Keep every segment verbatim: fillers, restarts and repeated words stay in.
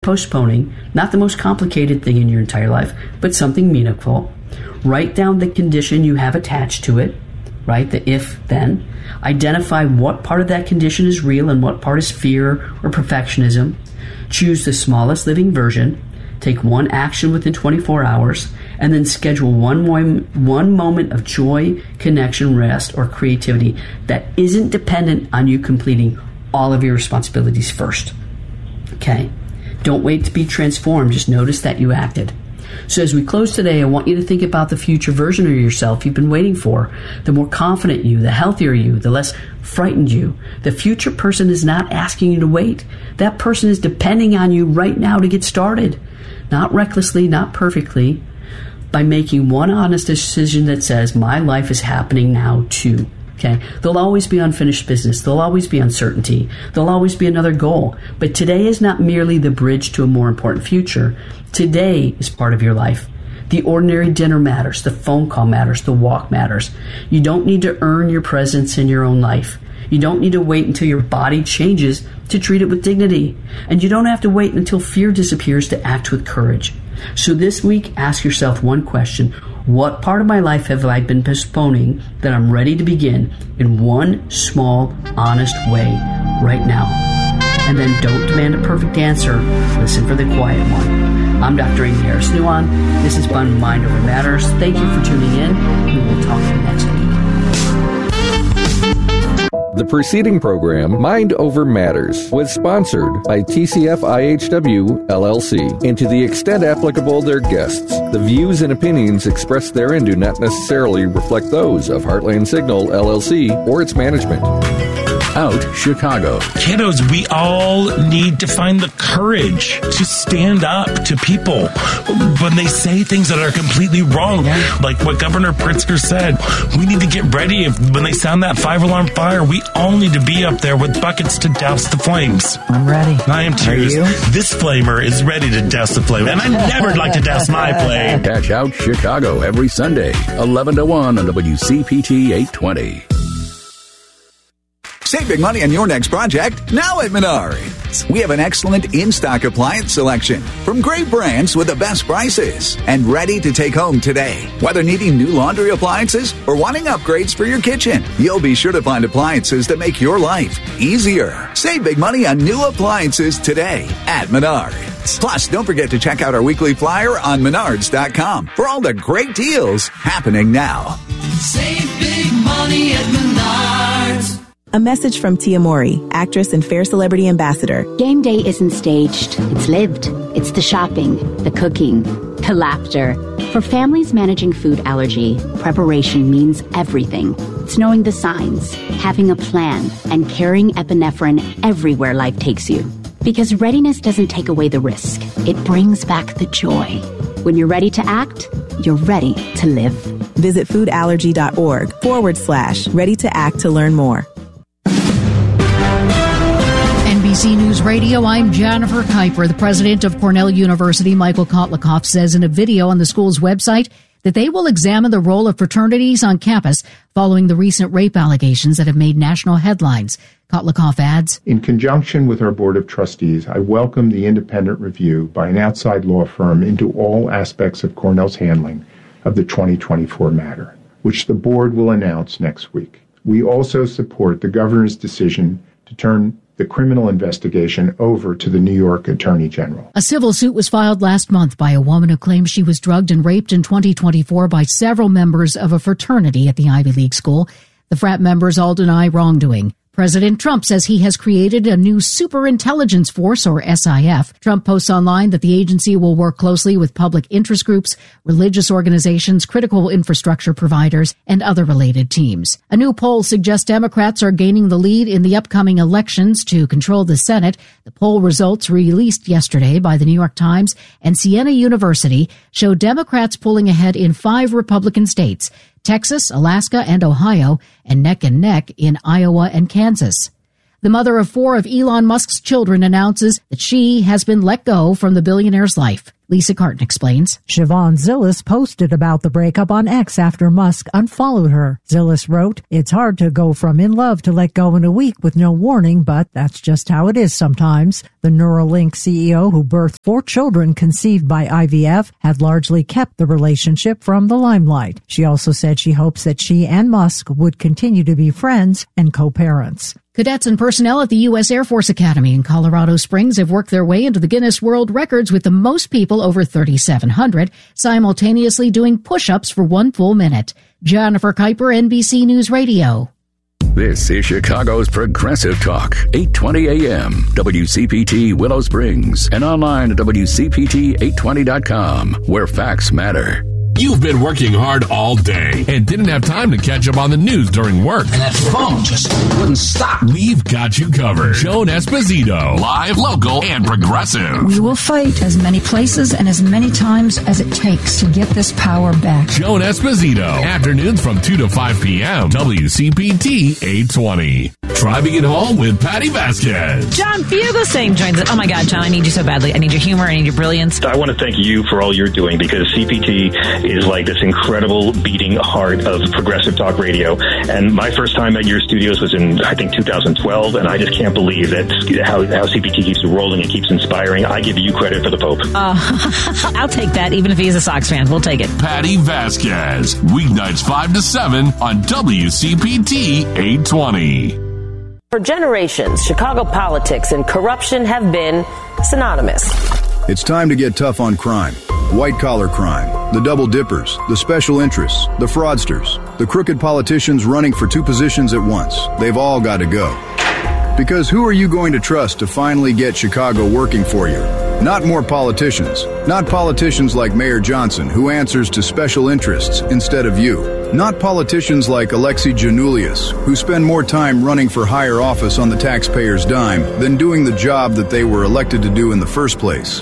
postponing, not the most complicated thing in your entire life, but something meaningful. Write down the condition you have attached to it, right? The if, then. Identify what part of that condition is real and what part is fear or perfectionism. Choose the smallest living version. Take one action within twenty-four hours, and then schedule one, mo- one moment of joy, connection, rest, or creativity that isn't dependent on you completing all of your responsibilities first. Okay? Don't wait to be transformed. Just notice that you acted. So as we close today, I want you to think about the future version of yourself you've been waiting for. The more confident you, the healthier you, the less frightened you. The future person is not asking you to wait. That person is depending on you right now to get started. Not recklessly, not perfectly, by making one honest decision that says, my life is happening now too. Okay? There'll always be unfinished business. There'll always be uncertainty. There'll always be another goal. But today is not merely the bridge to a more important future. Today is part of your life. The ordinary dinner matters. The phone call matters. The walk matters. You don't need to earn your presence in your own life. You don't need to wait until your body changes to treat it with dignity. And you don't have to wait until fear disappears to act with courage. So this week, ask yourself one question. What part of my life have I been postponing that I'm ready to begin in one small, honest way right now? And then don't demand a perfect answer. Listen for the quiet one. I'm Doctor Amy Harris-Nuon. This has been Mind Over Matters. Thank you for tuning in, and we'll talk to you next week. The preceding program, Mind Over Matters, was sponsored by T C F I H W, L L C, and to the extent applicable, their guests. The views and opinions expressed therein do not necessarily reflect those of Heartland Signal, L L C, or its management. Out Chicago. Kiddos, we all need to find the courage to stand up to people when they say things that are completely wrong. Like what Governor Pritzker said, we need to get ready. If, when they sound that five-alarm fire, we all need to be up there with buckets to douse the flames. I'm ready. I am too. Are you? This flamer is ready to douse the flame, and I never like to douse my flame. Catch Out Chicago every Sunday, eleven to one on W C P T eight twenty. Save big money on your next project now at Menards. We have an excellent in-stock appliance selection from great brands with the best prices and ready to take home today. Whether needing new laundry appliances or wanting upgrades for your kitchen, you'll be sure to find appliances that make your life easier. Save big money on new appliances today at Menards. Plus, don't forget to check out our weekly flyer on menards dot com for all the great deals happening now. Save big money at Menards. A message from Tia Mori, actress and Fair Celebrity Ambassador. Game day isn't staged. It's lived. It's the shopping, the cooking, the laughter. For families managing food allergy, preparation means everything. It's knowing the signs, having a plan, and carrying epinephrine everywhere life takes you. Because readiness doesn't take away the risk. It brings back the joy. When you're ready to act, you're ready to live. Visit foodallergy.org forward slash ready to act to learn more. N B C News Radio, I'm Jennifer Kuiper. The president of Cornell University, Michael Kotlikoff, says in a video on the school's website that they will examine the role of fraternities on campus following the recent rape allegations that have made national headlines. Kotlikoff adds, in conjunction with our Board of Trustees, I welcome the independent review by an outside law firm into all aspects of Cornell's handling of the twenty twenty-four matter, which the board will announce next week. We also support the governor's decision to turn the criminal investigation over to the New York Attorney General. A civil suit was filed last month by a woman who claims she was drugged and raped in twenty twenty-four by several members of a fraternity at the Ivy League school. The frat members all deny wrongdoing. President Trump says he has created a new superintelligence force, or S I F. Trump posts online that the agency will work closely with public interest groups, religious organizations, critical infrastructure providers, and other related teams. A new poll suggests Democrats are gaining the lead in the upcoming elections to control the Senate. The poll results released yesterday by the New York Times and Siena University show Democrats pulling ahead in five Republican states: Texas, Alaska, and Ohio, and neck and neck in Iowa and Kansas. The mother of four of Elon Musk's children announces that she has been let go from the billionaire's life. Lisa Carton explains. Siobhan Zillis posted about the breakup on X after Musk unfollowed her. Zillis wrote, "It's hard to go from in love to let go in a week with no warning, but that's just how it is sometimes." The Neuralink C E O, who birthed four children conceived by I V F, had largely kept the relationship from the limelight. She also said she hopes that she and Musk would continue to be friends and co-parents. Cadets and personnel at the U S Air Force Academy in Colorado Springs have worked their way into the Guinness World Records with the most people, over thirty-seven hundred, simultaneously doing push-ups for one full minute. Jennifer Kuiper, N B C News Radio. This is Chicago's Progressive Talk, eight twenty A M, W C P T Willow Springs, and online at W C P T eight twenty dot com, where facts matter. You've been working hard all day and didn't have time to catch up on the news during work. And that phone just wouldn't stop. We've got you covered. Joan Esposito, live, local, and progressive. We will fight as many places and as many times as it takes to get this power back. Joan Esposito, afternoons from two to five p.m. W C P T eight twenty. Driving it home with Patty Vasquez. John Fugelsang joins us. Oh my God, John, I need you so badly. I need your humor. I need your brilliance. I want to thank you for all you're doing, because C P T is like this incredible beating heart of progressive talk radio. And my first time at your studios was in, I think, two thousand twelve, and I just can't believe that how, how C P T keeps rolling and keeps inspiring. I give you credit for the Pope. Uh, I'll take that, even if he's a Sox fan. We'll take it. Patty Vasquez, weeknights five to seven on W C P T eight twenty. For generations, Chicago politics and corruption have been synonymous. It's time to get tough on crime. White-collar crime, the double dippers, the special interests, the fraudsters, the crooked politicians running for two positions at once. They've all got to go. Because who are you going to trust to finally get Chicago working for you? Not more politicians. Not politicians like Mayor Johnson, who answers to special interests instead of you. Not politicians like Alexei Janulius, who spend more time running for higher office on the taxpayer's dime than doing the job that they were elected to do in the first place.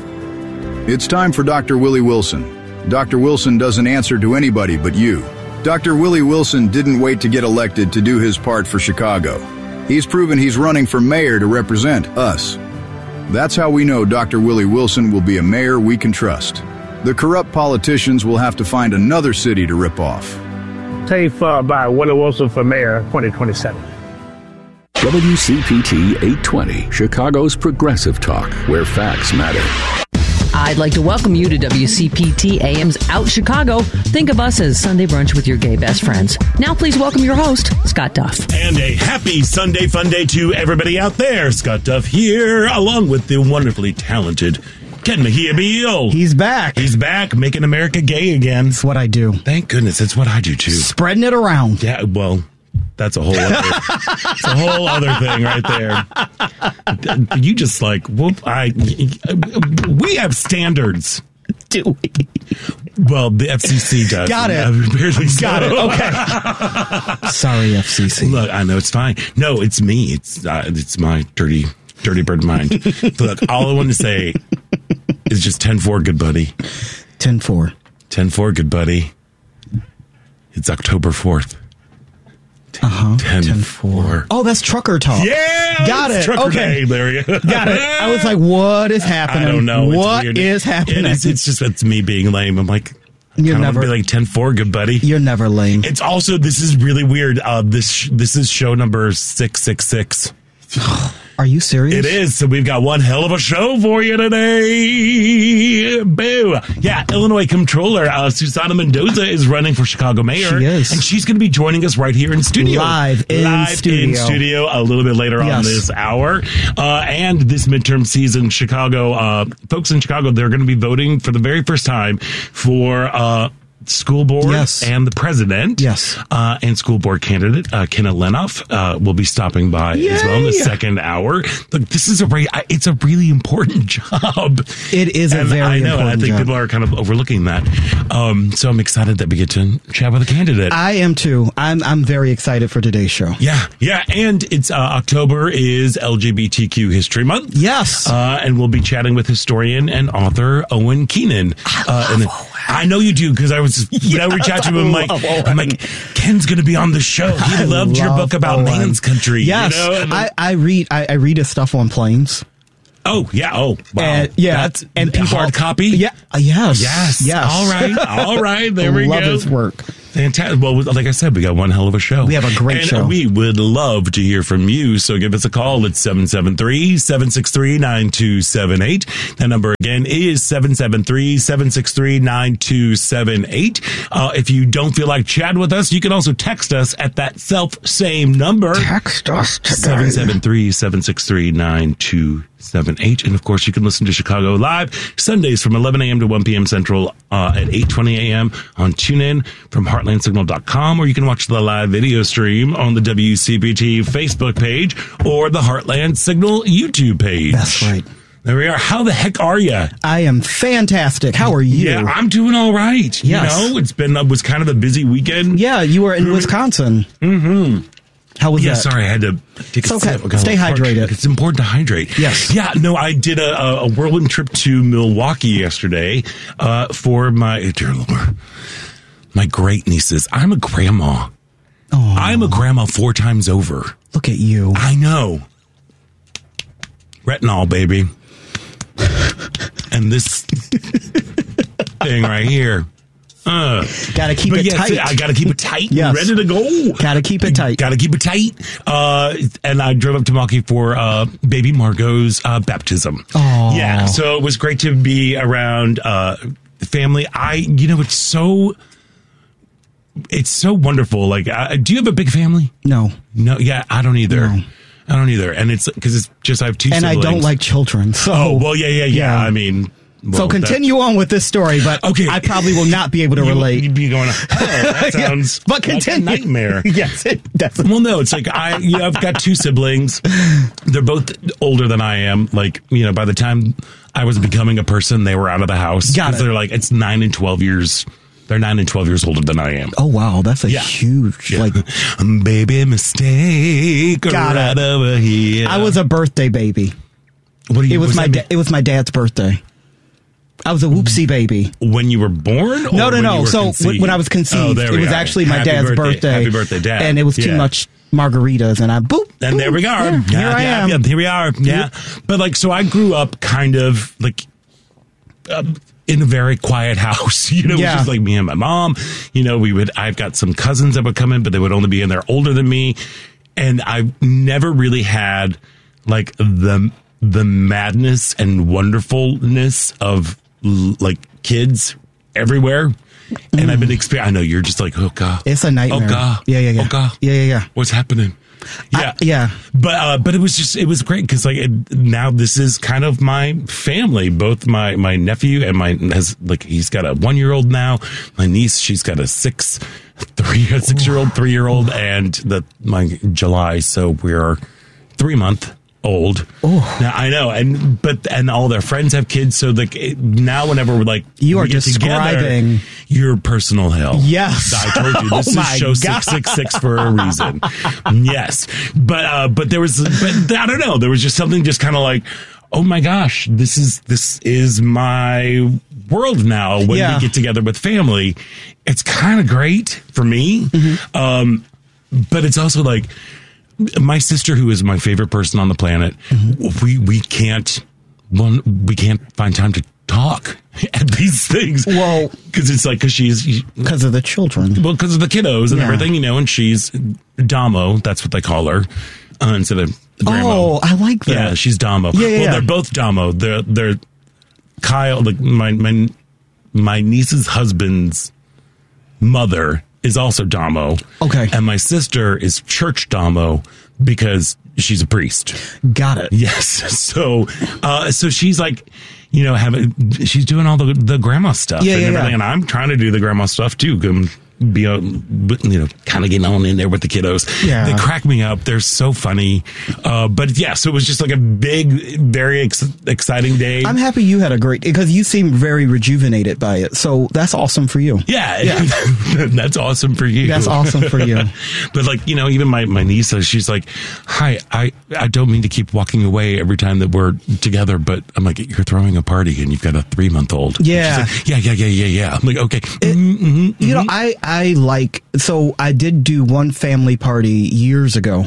It's time for Doctor Willie Wilson. Doctor Wilson doesn't answer to anybody but you. Doctor Willie Wilson didn't wait to get elected to do his part for Chicago. He's proven he's running for mayor to represent us. That's how we know Doctor Willie Wilson will be a mayor we can trust. The corrupt politicians will have to find another city to rip off. Safe uh, by Willie Wilson for mayor twenty twenty-seven. W C P T eight twenty, Chicago's Progressive Talk, where facts matter. I'd like to welcome you to W C P T A M's Out Chicago. Think of us as Sunday brunch with your gay best friends. Now please welcome your host, Scott Duff. And a happy Sunday fun day to everybody out there. Scott Duff here, along with the wonderfully talented Ken Mejia Beal. He's back. He's back, making America gay again. That's what I do. Thank goodness, it's what I do too. Spreading it around. Yeah, well, that's a whole other, it's a whole other thing right there. You just like, whoop, I, we have standards. Do we? Well, the F C C does. Got it. Apparently so. Got it. Okay. Sorry, F C C. Look, I know it's fine. No, it's me. It's uh, it's my dirty, dirty bird mind. Look, all I want to say is just ten four, good buddy. ten four. ten four, good buddy. It's October fourth. Uh-huh. ten four. Oh, that's trucker talk. Yeah! Got it. Trucker okay. Day, there you go. Got it. I was like, what is happening? I don't know. What it's is happening? It is, it's just, it's me being lame. I'm like, You're never be like ten four, good buddy. You're never lame. It's also, this is really weird. Uh, this this is show number six six six. Are you serious? It is. So we've got one hell of a show for you today. Boo. Yeah, Illinois Comptroller uh, Susana Mendoza is running for Chicago mayor. She is. And she's going to be joining us right here in studio. Live in Live studio. in studio a little bit later Yes. on this hour. Uh, and this midterm season, Chicago, uh, folks in Chicago, they're going to be voting for the very first time for uh, school board Yes. and the president. Yes. Uh, and school board candidate uh, Kenna Lenoff uh, will be stopping by Yay. as well in the second hour. Look, this is a re- it's a really important job. It is a and very I know, important and I think job. people are kind of overlooking that. Um, so I'm excited that we get to chat with a candidate. I am too. I'm I'm very excited for today's show. Yeah, yeah, and it's uh, October is L G B T Q History Month. Yes, uh, and we'll be chatting with historian and author Owen Keenan. Uh, and I know you do because I was when I reached out to him, I'm like, I'm like, Ken's going to be on the show. He I loved your book about Owen. man's country. Yes, you know? I, I read I, I read his stuff on planes. Oh, yeah. Oh, wow. And, yeah. That's and people, hard copy? Yeah. uh, Yes. Yes. Yes. All right. All right. There we Love go. his work. Fantastic. Well, like I said, we got one hell of a show. We have a great and show. We would love to hear from you. So give us a call at seven seven three, seven six three, nine two seven eight. That number again is seven seven three, seven six three, nine two seven eight. Uh, if you don't feel like chatting with us, you can also text us at that self-same number. Text us today. seven seven three, seven six three, nine two seven eight. And of course, you can listen to Chicago Live Sundays from eleven a.m. to one p.m. Central uh, at eight twenty a.m. on TuneIn from heartland signal dot com, or you can watch the live video stream on the W C P T Facebook page or the Heartland Signal YouTube page. That's right. There we are. How the heck are you? I am fantastic. How are you? Yeah, I'm doing all right. Yes. You know, it's been, it was kind of a busy weekend. Yeah, you were in Wisconsin. Mm-hmm. How was yeah, that? sorry, I had to take it's a okay. sip. I got Stay a little hydrated. parched. It's important to hydrate. Yes. Yeah, no, I did a, a, a whirlwind trip to Milwaukee yesterday uh, for my, dear Lord, my great nieces. I'm a grandma. Oh, I'm a grandma four times over. Look at you. I know. Retinol, baby. And this thing right here. Uh, gotta keep it yeah, tight. I gotta keep it tight. Yes. And ready to go. Gotta keep it tight. Gotta keep it tight. Uh, and I drove up to Milwaukee for uh, baby Margot's uh, baptism. Oh, yeah. So it was great to be around uh, family. I, you know, it's so, it's so wonderful. Like, uh, do you have a big family? No. No. Yeah, I don't either. No. I don't either. And it's because it's just I have two and siblings. I don't like children. So oh well, yeah, yeah, yeah. yeah. I mean. Well, so continue on with this story, but okay. I probably will not be able to relate. You'd be going, oh, that sounds yeah, but continue. like a nightmare. Yes, it does. Well, no, it's like I, you know, I've got two siblings. They're both older than I am. Like, you know, by the time I was becoming a person, they were out of the house. Got it. They're like, it's nine and twelve years. They're nine and twelve years older than I am. Oh wow, that's a yeah. huge yeah. like baby mistake. Got right it. over here. I was a birthday baby. What do you? It was, was my da- it was my dad's birthday. I was a whoopsie baby. When you were born? Or no, no, when no. You were So conceived? when I was conceived, oh, it was are. actually my Happy dad's birthday. birthday. Happy birthday, Dad. And it was too yeah. much margaritas, and I boop. And boop, there we are. Yeah, Yeah, here I yeah, am. Yeah, here we are. Yeah. But like, so I grew up kind of like uh, in a very quiet house. You know, it was Yeah. just like me and my mom. You know, we would, I've got some cousins that would come in, but they would only be in there older than me. And I never really had like the, the madness and wonderfulness of like kids everywhere. And Mm. I've been experiencing, I know you're just like, oh God. It's a nightmare. Oh God. Yeah, yeah, yeah. Oh God. Yeah, yeah, yeah. What's happening? Yeah. I, yeah. But, uh, but it was just, it was great because like it, now this is kind of my family. Both my, my nephew and my, has like, he's got a one year old now. My niece, she's got a six, three, a six year old, three year old, and the, my July. So we're three month old. Oh. Now I know. And, but, and all their friends have kids. So like it, now whenever we're like, You are we get describing together, your personal hell. Yes. I told you this Oh is my show God. six six six for a reason. Yes. But, uh, but there was, but I don't know. There was just something just kind of like, oh my gosh, this is, this is my world now when Yeah. we get together with family. It's kind of great for me. Mm-hmm. Um, but it's also like, my sister, who is my favorite person on the planet, mm-hmm. we we can't one we can't find time to talk at these things. Well, because it's like because she's because of the children. Well, because of the kiddos and Yeah. everything, you know. And she's Damo. That's what they call her uh, instead of Grandma. Oh, I like that. Yeah, she's Damo. Yeah, yeah, well, yeah. they're both Damo. They're they're Kyle. Like my my my niece's husband's mother is also Damo. Okay. And my sister is Church Damo because she's a priest. Got it. Yes. So, uh, so she's like, you know, having, she's doing all the, the grandma stuff Yeah, and yeah, everything. yeah. And I'm trying to do the grandma stuff too. Um, be, uh, you know, kind of getting on in there with the kiddos. Yeah. They crack me up. They're so funny. Uh, but yeah, so it was just like a big, very ex- exciting day. I'm happy you had a great, because you seem very rejuvenated by it. So that's awesome for you. Yeah, Yeah. that's awesome for you. That's awesome for you. But like, you know, even my, my niece, uh, she's like, hi, I, I don't mean to keep walking away every time that we're together, but I'm like, you're throwing a party and you've got a three month old. Yeah. Like, yeah, yeah, yeah, yeah, yeah. I'm like, okay. It, mm-hmm, you know, mm-hmm. I, I like, so I did do one family party years ago.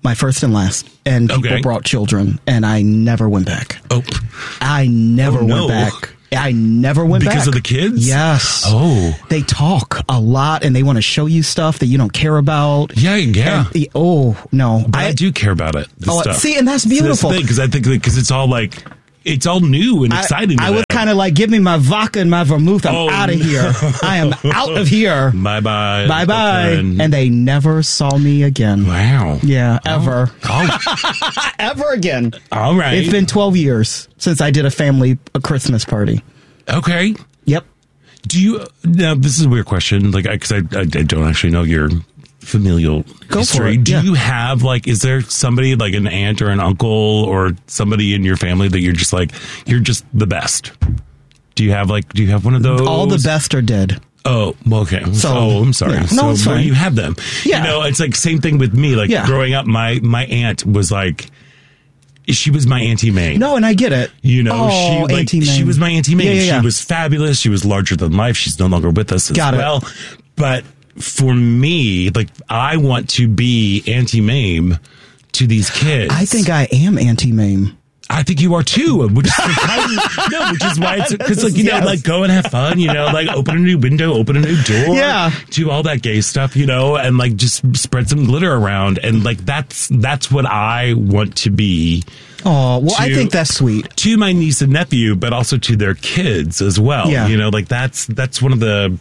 my first and last. And people Okay. brought children, and I never went back. Oh. I never Oh, no. went back. I never went back. Because of the kids? Yes. Oh. They talk a lot, and they want to show you stuff that you don't care about. Yeah, yeah. And- oh, no. But I, do care about it. this Oh, stuff. see, and that's beautiful. Because I think because it's all like it's all new and exciting. I, to I was them. kind of like, give me my vodka and my vermouth. I'm Oh, out of here. I am out of here. Bye bye. Bye bye. And they never saw me again. Wow. Yeah, ever. Oh. Ever again. All right. It's been twelve years since I did a family a Christmas party. Okay. Yep. Do you now? This is a weird question. Like, because I, I, I don't actually know your familial Go history. for it, Do yeah. you have like? Is there somebody like an aunt or an uncle or somebody in your family that you're just like you're just the best? Do you have like? Do you have one of those? All the best are dead. Oh, well, okay. So, So, oh, I'm sorry. yeah. No, so, it's but fine. you have them. Yeah. You know, it's like same thing with me. Like Yeah. growing up, my my aunt was like, she was my Auntie May. No, and I get it. You know, oh, she like, Auntie May. she was my Auntie May. Yeah, yeah, yeah. She was fabulous. She was larger than life. She's no longer with us as Got it. well. But for me, like I want to be Auntie Mame to these kids. I think I am Auntie Mame. I think you are too, which is surprising. No, which is why it's because like you know, Yes. like go and have fun, you know, like open a new window, open a new door, Yeah. do all that gay stuff, you know, and like just spread some glitter around, and like that's that's what I want to be. Oh, well, I to- think that's sweet. To my niece and nephew, but also to their kids as well. Yeah. You know, like that's that's one of the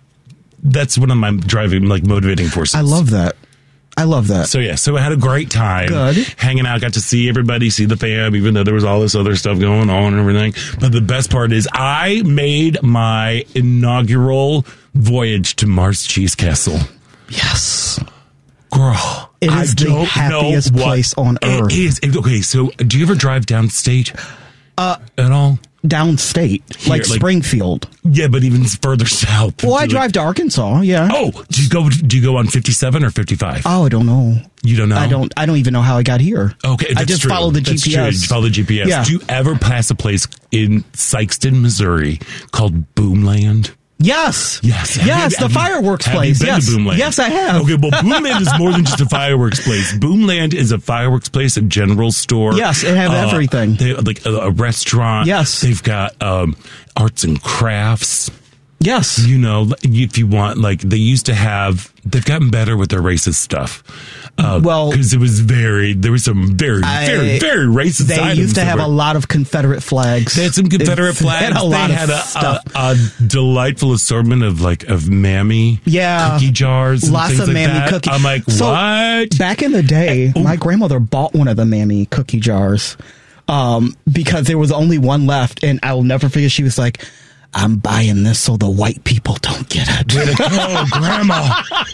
that's one of my driving like motivating forces. I love that. I love that. So yeah, so I had a great time Good. hanging out, got to see everybody, see the fam, even though there was all this other stuff going on and everything. But the best part is I made my inaugural voyage to Mars Cheese Castle. Yes. Girl, It is I the don't happiest know what place on earth. It is. It- okay, so do you ever drive downstate Uh, at all? downstate, Here, like like- Springfield. Yeah, but even further south. Well, I Like- drive to Arkansas. Yeah. Oh, do you go? Do you go on fifty-seven or fifty-five? Oh, I don't know. You don't know? I don't. I don't even know how I got here. Okay, that's I just true. followed the That's G P S. True. You follow the G P S. Yeah. Do you ever pass a place in Sykeston, Missouri called Boomland? Yes. Yes. Have Yes. you- the have you- fireworks have place. You been yes. to Boomland? Yes, I have. Okay, well, Boomland is more than just a fireworks place. Boomland is a fireworks place, a general store. Yes, it have Uh, everything. They like a, a restaurant. Yes. They've got um, arts and crafts. Yes. You know, if you want, like, they used to have, they've gotten better with their racist stuff. Uh, Well, because it was very, there was some very, very, I- very racist They items used to that have were- a lot of Confederate flags. They had some Confederate They flags. had a lot they of had a, stuff. a, a delightful assortment of like of mammy Yeah. cookie jars. And Lots things of like mammy that. cookie. I'm like, So, what? Back in the day, my grandmother bought one of the mammy cookie jars um, because there was only one left, and I will never forget. She was like, "I'm buying this so the white people don't get it." Way to go, Grandma!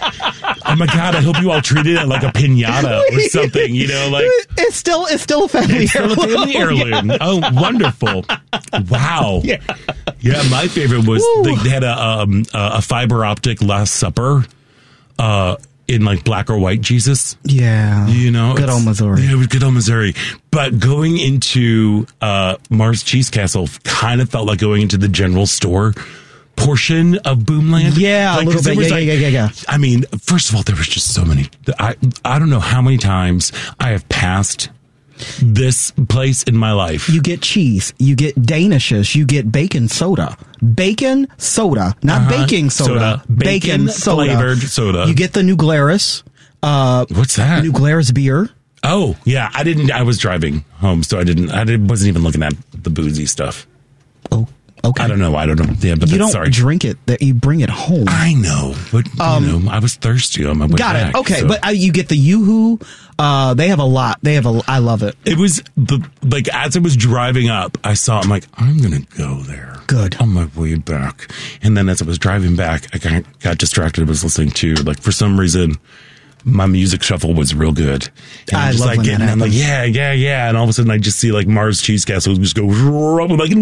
Oh my God! I hope you all treated it like a pinata or something. You know, like It's still it's still a family it's still a heirloom. family heirloom. Yeah. Oh, wonderful! Wow. Yeah. Yeah, my favorite was Woo. they, they had a um, a fiber optic Last Supper. Uh, in like black or white Jesus. Yeah. You know, Good it's- old Missouri. Yeah, it was good old Missouri. But going into uh, Mars Cheese Castle kind of felt like going into the general store portion of Boomland. Yeah, a Like, little 'cause there bit. was, Yeah, like- yeah, yeah, yeah, yeah. I mean, first of all, there was just so many. I I don't know how many times I have passed this place in my life. You get cheese, you get Danishes, you get bacon soda. Bacon soda, not Uh-huh. baking soda. Soda. Bacon, Bacon soda. flavored soda. You get the New Glarus. Uh, What's that? New Glarus beer. Oh, yeah. I didn't. I was driving home, so I didn't. I didn't, wasn't even looking at the boozy stuff. Oh, okay. I don't know. I don't know. Yeah, but You that's, don't sorry. drink it; that you bring it home. I know, but Um, you know, I was thirsty on my way Got back. it. Okay, so- but uh, you get the Yoo-Hoo. Uh, they have a lot. They have a. I love it. it was the like as I was driving up, I saw. I'm like, I'm gonna go there. Good. On my way back, and then as I was driving back, I got, got distracted. I was listening to like for some reason. My music shuffle was real good. And I I'm just love like when getting, that I'm like, happens. yeah, yeah, yeah. And all of a sudden I just see like Mars Cheese Castle just go, I'm like,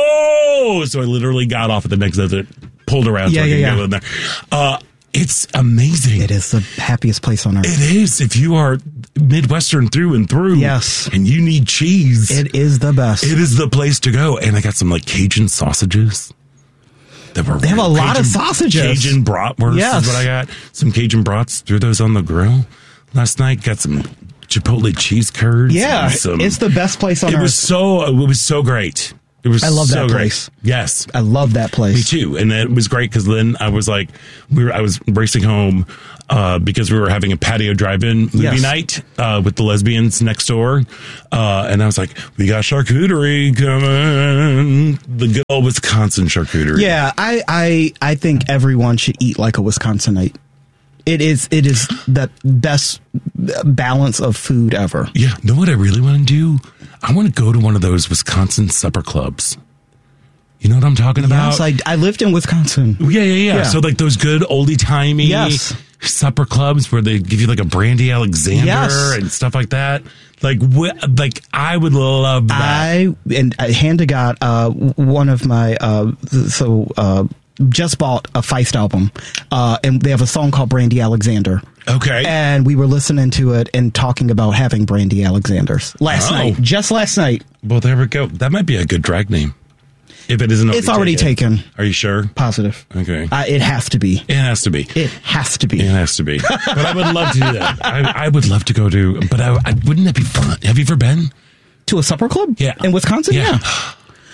no. So I literally got off at the next exit, pulled around so Yeah, I could yeah, go yeah. in there. Uh, it's amazing. It is the happiest place on earth. It is. If you are Midwestern through and through. Yes. And you need cheese. It is the best. It is the place to go. And I got some like Cajun sausages. That were They have a real lot of Cajun- sausages. Cajun bratwurst Yes. is what I got. Some Cajun brats. Threw those on the grill last night. Got some Chipotle cheese curds. Yeah, some, it's the best place on it earth. Was so, it was so great. It was I love so that great. place. Yes. I love that place. Me too. And it was great because then I was like, we were, I was racing home uh, because we were having a patio drive-in movie Yes. night uh, with the lesbians next door. Uh, and I was like, we got charcuterie coming. The good old Wisconsin charcuterie. Yeah, I, I, I think everyone should eat like a Wisconsinite. It is it is the best balance of food ever. Yeah. Know what I really want to do? I want to go to one of those Wisconsin supper clubs. You know what I'm talking about? Yes, I, I lived in Wisconsin. Yeah, yeah, yeah, Yeah. So like those good oldie timey Yes. supper clubs where they give you like a Brandy Alexander Yes. and stuff like that. Like, wh- like I would love that. I and uh, hand to God, uh, one of my uh, so uh, just bought a Feist album, uh, and they have a song called Brandy Alexander. Okay, and we were listening to it and talking about having Brandy Alexanders last Oh. night, just last night. Well, there we go. That might be a good drag name. If it isn't already It's already taken. Are you sure? Positive. Okay. Uh, it has to be. It has to be. It has to be. It has to be. But I would love to do that. I, I would love to go to, but I, I, wouldn't that be fun? Have you ever been? To a supper club? Yeah. In Wisconsin? Yeah. Yeah.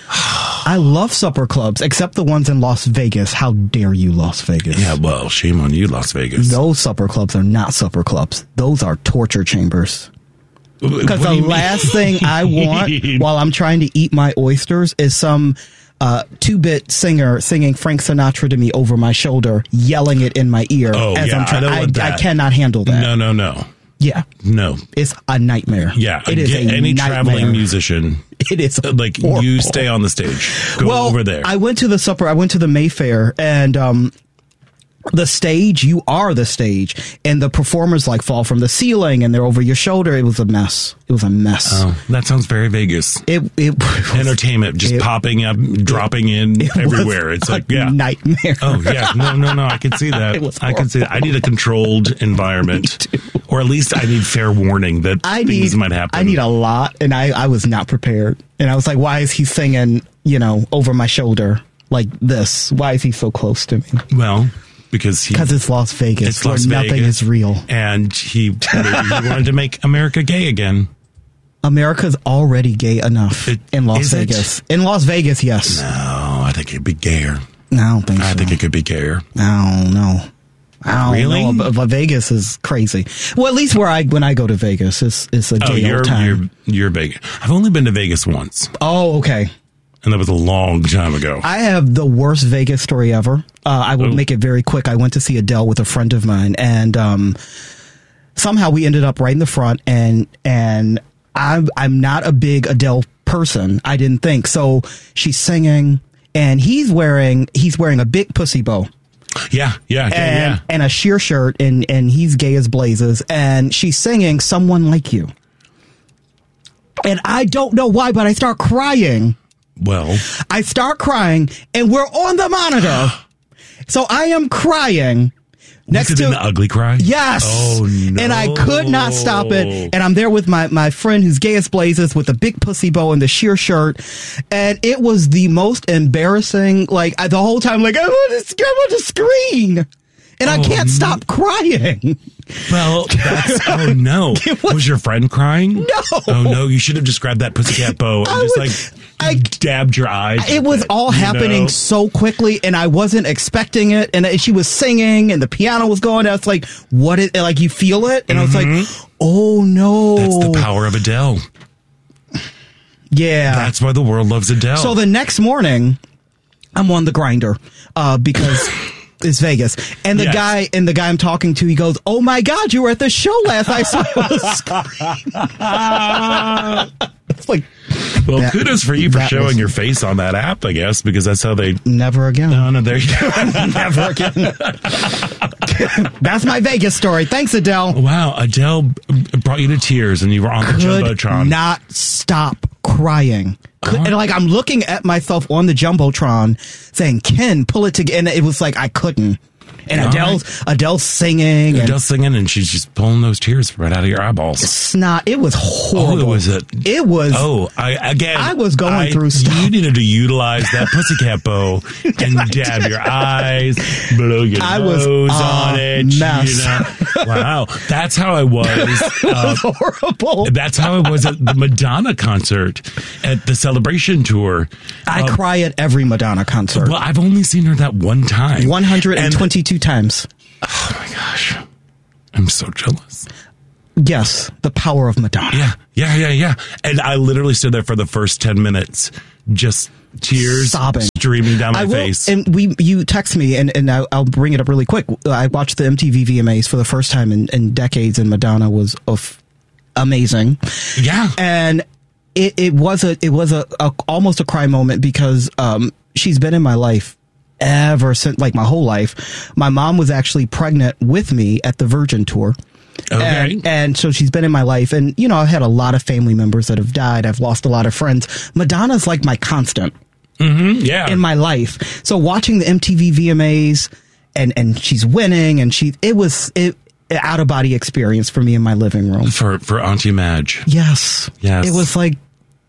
I love supper clubs, except the ones in Las Vegas. How dare you, Las Vegas? Yeah, well, shame on you, Las Vegas. Those supper clubs are not supper clubs. Those are torture chambers. Because What do the you mean? last thing I want while I'm trying to eat my oysters is some uh, two-bit singer singing Frank Sinatra to me over my shoulder, yelling it in my ear Oh, as yeah, I'm trying. I don't want I, I that. cannot handle that. No, no, no. Yeah. No. It's a nightmare. Yeah, It is get a any nightmare. traveling musician. It is like horrible. you stay on the stage. Go well, over there. I went to the supper. I went to the Mayfair, and um, the stage. You are the stage, and the performers like fall from the ceiling, and they're over your shoulder. It was a mess. It was a mess. Oh, that sounds very Vegas. It, it was, entertainment just it- popping up, dropping in it everywhere. was It's a like yeah, nightmare. Oh yeah, no, no, no. I can see that. It was I can see that. I need a controlled environment, or at least I need fair warning that I things need, might happen. I need a lot, and I, I was not prepared. And I was like, why is he singing, you know, over my shoulder like this? Why is he so close to me? Well, because he Because it's Las Vegas, it's where Las nothing Vegas, is real. and he maybe he wanted to make America gay again. America's already gay enough in Las is it? Vegas. In Las Vegas, yes. No, I think it'd be gayer. I don't think I so. think it could be gayer. I don't know. I don't Really? know, but, but Vegas is crazy. Well, at least where I when I go to Vegas, it's it's a Oh, gay you're old time. you're you're Vegas. I've only been to Vegas once, Oh, okay. and that was a long time ago. I have the worst Vegas story ever. Uh, I will Oh. make it very quick. I went to see Adele with a friend of mine, and um, somehow we ended up right in the front. And and I'm I'm not a big Adele person. I didn't think so. She's singing, and he's wearing he's wearing a big pussy bow. Yeah, yeah, yeah, and, yeah. and a sheer shirt, and, and he's gay as blazes, and she's singing Someone Like You. And I don't know why, but I start crying. Well, I start crying, and we're on the monitor. So I am crying. Next was it to an ugly cry? Yes. Oh no. And I could not stop it. And I'm there with my, my friend who's gay as blazes with the big pussy bow and the sheer shirt. And it was the most embarrassing, like I, the whole time, like, I want to, I want to scream. And I Oh, can't stop crying. Well, that's, oh no. Was, was your friend crying? No. Oh no, you should have just grabbed that pussycat bow and I just was- like I dabbed your eyes. It was all you happening know? so quickly, and I wasn't expecting it. And she was singing, and the piano was going. I was like, "What is?" Like you feel it, and I was like, "Oh no!" That's the power of Adele. Yeah, That's why the world loves Adele. So the next morning, I'm on the grinder uh, because it's Vegas, and the Yes. guy and the guy I'm talking to, he goes, "Oh my God, you were at the show last night." So I was It's like, well, that- kudos for you for that showing was- your face on that app, I guess, because that's how they. never again. No, no, there you go. Never again. That's my Vegas story. Thanks, Adele. Wow, Adele b- brought you to tears, and you were on the Could jumbotron. not stop crying. Could, and like I'm looking at myself on the jumbotron, saying, "Ken, pull it together." And it was like I couldn't. And All Adele's Adele's singing, and Adele's singing, and she's just pulling those tears right out of your eyeballs. snot. It was Oh, horrible. it was a. It was. Oh, I again. I was going I- through stuff. You needed to utilize that pussycat bow and dab your eyes, blow your I was nose a on it. mess. You know, Wow. That's how I was. It was uh, horrible. That's how I was at the Madonna concert at the Celebration tour. I um, cry at every Madonna concert. Well, I've only seen her that one time. one hundred twenty-two and, times. Oh, my gosh. I'm so jealous. Yes, the power of Madonna. Yeah, yeah, yeah, yeah. And I literally stood there for the first ten minutes, just tears sobbing, streaming down my I will, face. And we, you text me, and, and I'll, I'll bring it up really quick. I watched the M T V V M As for the first time in, in decades, and Madonna was of amazing. Yeah, and it, it was a it was a, a almost a cry moment because um, she's been in my life ever since, like my whole life. My mom was actually pregnant with me at the Virgin tour. Okay. And, and so she's been in my life. And, you know, I've had a lot of family members that have died. I've lost a lot of friends. Madonna's like my constant mm-hmm, yeah. in my life. So watching the M T V V M As and, and she's winning and she, it was it, an out of body experience for me in my living room. For, for Auntie Madge. Yes. Yes. It was like,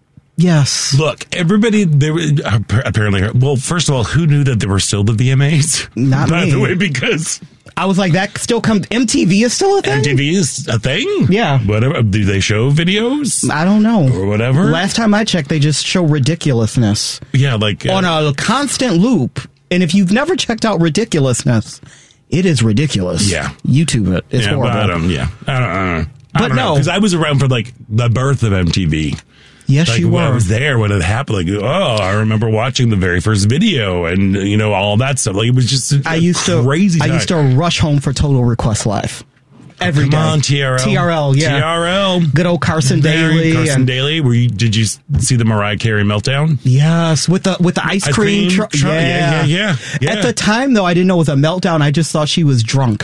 yes. Look, everybody, there apparently, well, first of all, who knew that there were still the V M As? Not By me. the way, because I was like, that still comes. M T V is still a thing? M T V is a thing? Yeah. Whatever. Do they show videos? I don't know. Or whatever? Last time I checked, they just show ridiculousness. Yeah, like. Uh, on a constant loop. And if you've never checked out ridiculousness, it is ridiculous. Yeah. YouTube it. It's yeah, horrible. I don't, yeah. I don't, I don't, but I don't no. Because I was around for, like, the birth of M T V. Yes, like, you were. When I was there when it happened. Like, oh, I remember watching the very first video and, you know, all that stuff. Like, it was just a I used to, crazy I time. used to rush home for Total Request Live. Every Come day. on, T R L. T R L, yeah. T R L. Good old Carson Very Daly. Carson and, Daly. Were you, did you see the Mariah Carey meltdown? Yes, with the with the ice, Ice cream. cream Tr- tr- yeah. yeah, yeah, yeah. At the time, though, I didn't know it was a meltdown. I just thought she was drunk.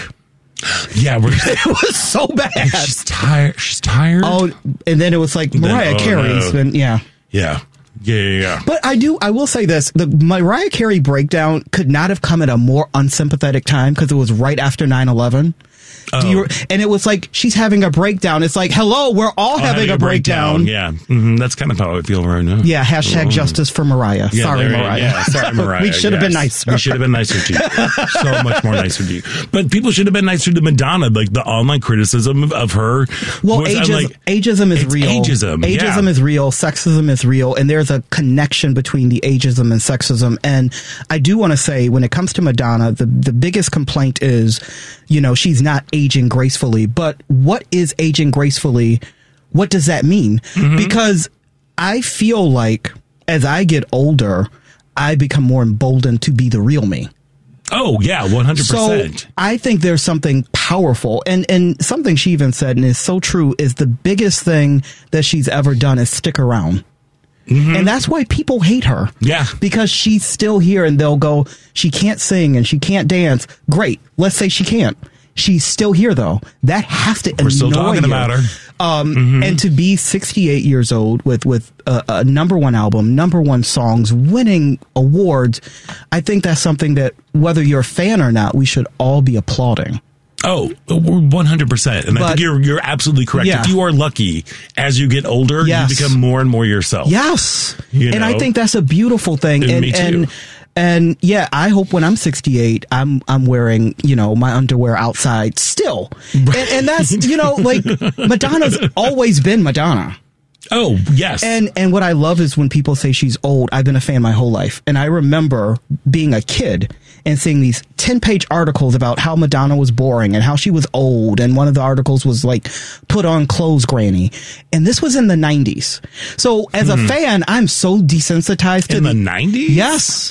Yeah, we're, it was so bad. She's tired. She's tired. Oh, and then it was like Mariah then, oh, Carey's. no. And yeah. Yeah. Yeah, yeah, yeah. But I do, I will say this, the Mariah Carey breakdown could not have come at a more unsympathetic time because it was right after nine eleven. Oh. Do you, and it was like, she's having a breakdown. It's like, hello, we're all Oh, having, a breakdown. breakdown. Yeah. Mm-hmm. That's kind of how I feel right now. Yeah, hashtag Oh. justice for Mariah. Yeah, sorry, there- Mariah. Yeah, sorry, Mariah. we should have been yes. nicer. We should have been nicer to you. So much more nicer to you. But people should have been nicer to Madonna. Like the online criticism of, of her. Well, was, I'm ageism, like, ageism is it's real. Ageism. Ageism yeah. is real. Sexism is real. And there's a connection between the ageism and sexism. And I do want to say, when it comes to Madonna, the, the biggest complaint is, you know, she's not aging gracefully. But what is aging gracefully? What does that mean? Mm-hmm. Because I feel like as I get older, I become more emboldened to be the real me. Oh, yeah, one hundred percent. So I think there's something powerful, and, and something she even said, and is so true, is the biggest thing that she's ever done is stick around. Mm-hmm. And that's why people hate her. Yeah. Because she's still here, and they'll go, she can't sing and she can't dance. Great. Let's say she can't. She's still here, though. That has to We're annoy still talking you. about her. Um, Mm-hmm. And to be sixty-eight years old with, with a, a number one album, number one songs, winning awards, I think that's something that, whether you're a fan or not, we should all be applauding. Oh, one hundred percent. And But- I think you're you're absolutely correct. Yeah. If you are lucky, as you get older, Yes. you become more and more yourself. Yes. You And I know? think that's a beautiful thing. And And, me too. and and yeah, I hope when I'm sixty-eight, I'm I'm wearing, you know, my underwear outside still. And, and that's, you know, like Madonna's always been Madonna. Oh, yes. And and what I love is when people say she's old. I've been a fan my whole life. And I remember being a kid and seeing these ten-page articles about how Madonna was boring and how she was old. And one of the articles was like, put on clothes, granny. And this was in the nineties. So as Hmm. a fan, I'm so desensitized to In the nineties? Yes.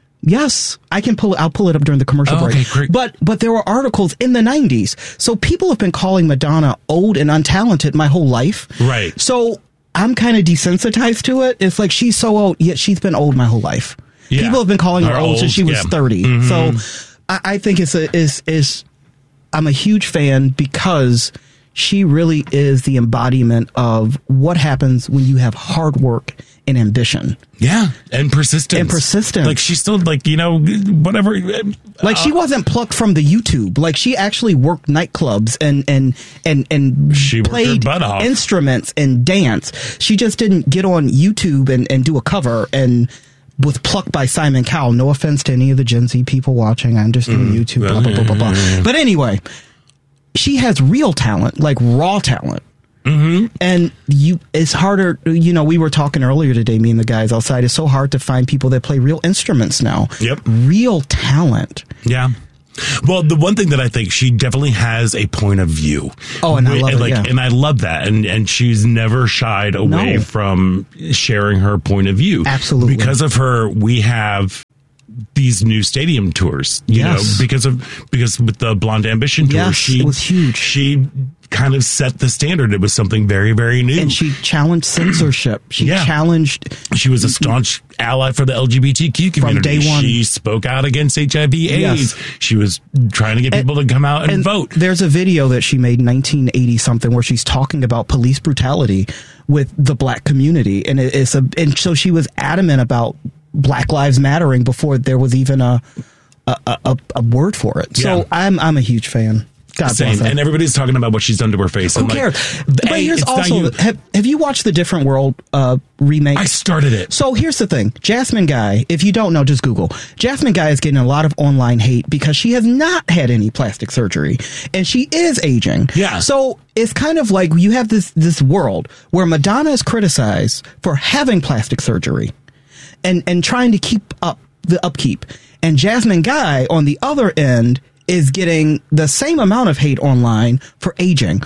Yes, I can pull it. I'll pull it up during the commercial Oh, break. okay, great. But but there were articles in the nineties. So people have been calling Madonna old and untalented my whole life. Right. So I'm kind of desensitized to it. It's like she's so old, yet she's been old my whole life. Yeah. People have been calling her Or old, since old, she was yeah. thirty. Mhm. So I, I think it's a is is I'm a huge fan because she really is the embodiment of what happens when you have hard work and ambition. Yeah, and persistence. And persistence. Like, she's still, like, you know, whatever. Like, she wasn't plucked from the YouTube. Like, she actually worked nightclubs and and and and She worked her played butt off. instruments and dance. She just didn't get on YouTube and, and do a cover and was plucked by Simon Cowell. No offense to any of the Gen Z people watching. I understand Mm. YouTube, blah, blah, blah, blah, blah. But anyway, she has real talent, like raw talent. Mm-hmm. And you, it's harder, you know, we were talking earlier today, me and the guys outside, it's so hard to find people that play real instruments now. Yep. Real talent. Yeah. Well, the one thing that I think she definitely has a point of view. Oh, and I love and, like, it, yeah. and I love that. And and she's never shied away No. from sharing her point of view. Absolutely. Because of her, we have these new stadium tours. You Yes. know, because of because with the Blonde Ambition tour, Yes, she it was huge. She kind of set the standard. It was something very, very new. And she challenged censorship. She Yeah. challenged. She was a staunch ally for the L G B T Q community. From day one. She spoke out against H I V AIDS. Yes. She was trying to get people to come out and, vote. There's a video that she made in nineteen eighty something where she's talking about police brutality with the black community, and it, it's a and so she was adamant about Black Lives Mattering before there was even a a, a, a word for it. So Yeah. I'm I'm a huge fan. God Same. bless her. And everybody's talking about what she's done to her face. Who I'm like, cares? But hey, here's it's not also you. have, have you watched the Different World uh, remake? I started it. So here's the thing, Jasmine Guy. If you don't know, just Google. Jasmine Guy is getting a lot of online hate because she has not had any plastic surgery, and she is aging. Yeah. So it's kind of like you have this this world where Madonna is criticized for having plastic surgery, and and trying to keep up the upkeep, and Jasmine Guy on the other end is getting the same amount of hate online for aging.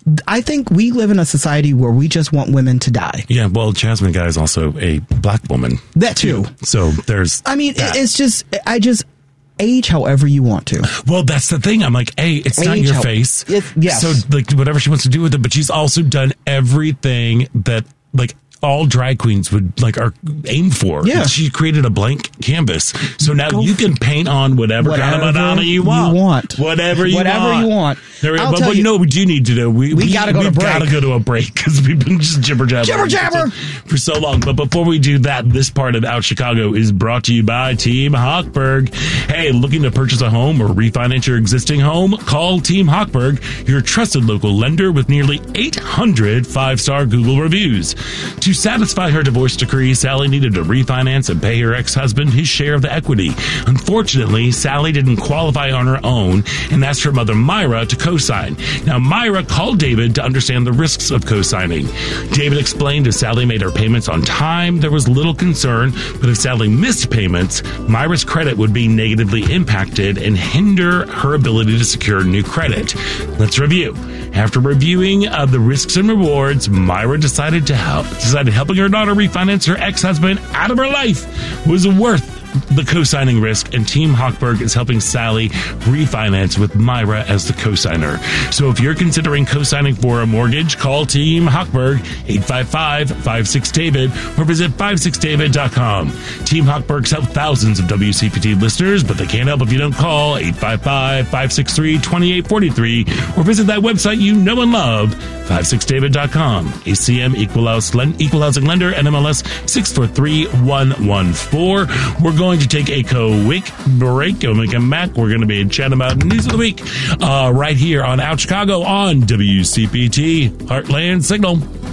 I think we live in a society where we just want women to die. Yeah, well, Jasmine Guy is also a black woman. That too. So there's. I mean, that. it's just, I just age however you want to. Well, that's the thing. I'm like, hey, it's not Age your how- face. It- yes. So, like, whatever she wants to do with it, but she's also done everything that, like, all drag queens would like are aimed for. Yeah. She created a blank canvas. So now Go you f- can paint on whatever, kind of Whatever Madonna you want. you want. Whatever you Whatever want. you want. There we go. I'll But tell what you you- know what we do need to do? We, We gotta go to we've break. gotta go to a break because we've been just jibber jabbering. Jibber jabber! For so long. But before we do that, this part of Out Chicago is brought to you by Team Hochberg. Hey, looking to purchase a home or refinance your existing home? Call Team Hochberg, your trusted local lender with nearly eight hundred five-star Google reviews. To satisfy her divorce decree, Sally needed to refinance and pay her ex-husband his share of the equity. Unfortunately, Sally didn't qualify on her own and asked her mother Myra to co-sign. Now, Myra called David to understand the risks of co-signing. David explained if Sally made her payments on time, there was little concern, but if Sally missed payments, Myra's credit would be negatively impacted and hinder her ability to secure new credit. Let's review. After reviewing uh, the risks and rewards, Myra decided to help. Decided helping her daughter refinance her ex-husband out of her life was worth the co-signing risk, and Team Hochberg is helping Sally refinance with Myra as the co-signer. So if you're considering co-signing for a mortgage, call Team Hochberg, eight five five, five six, David, or visit five six david dot com. Team Hochberg's helped thousands of W C P T listeners, but they can't help if you don't call eight five five, five six three, two eight four three or visit that website you know and love, five six david dot com. A C M Equal House Len- Equal Housing Lender, N M L S six four three one one four. We're going to take a quick break. When we come back, we're going to be chatting about news of the week uh, right here on Out Chicago on W C P T Heartland Signal.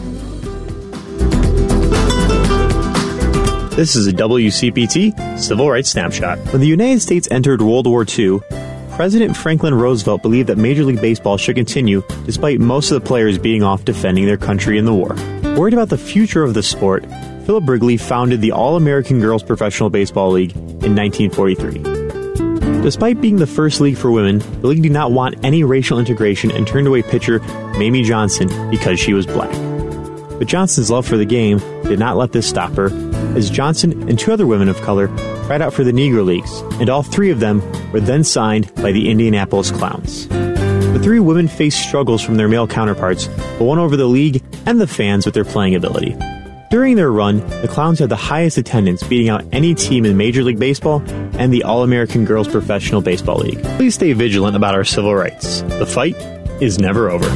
This is a W C P T Civil Rights Snapshot. When the United States entered World War Two, President Franklin Roosevelt believed that Major League Baseball should continue despite most of the players being off defending their country in the war. Worried about the future of the sport, Philip Wrigley founded the All-American Girls Professional Baseball League in nineteen forty-three. Despite being the first league for women, the league did not want any racial integration and turned away pitcher Mamie Johnson because she was black. But Johnson's love for the game did not let this stop her, as Johnson and two other women of color tried out for the Negro Leagues, and all three of them were then signed by the Indianapolis Clowns. The three women faced struggles from their male counterparts, but won over the league and the fans with their playing ability. During their run, the Clowns had the highest attendance, beating out any team in Major League Baseball and the All-American Girls Professional Baseball League. Please stay vigilant about our civil rights. The fight is never over.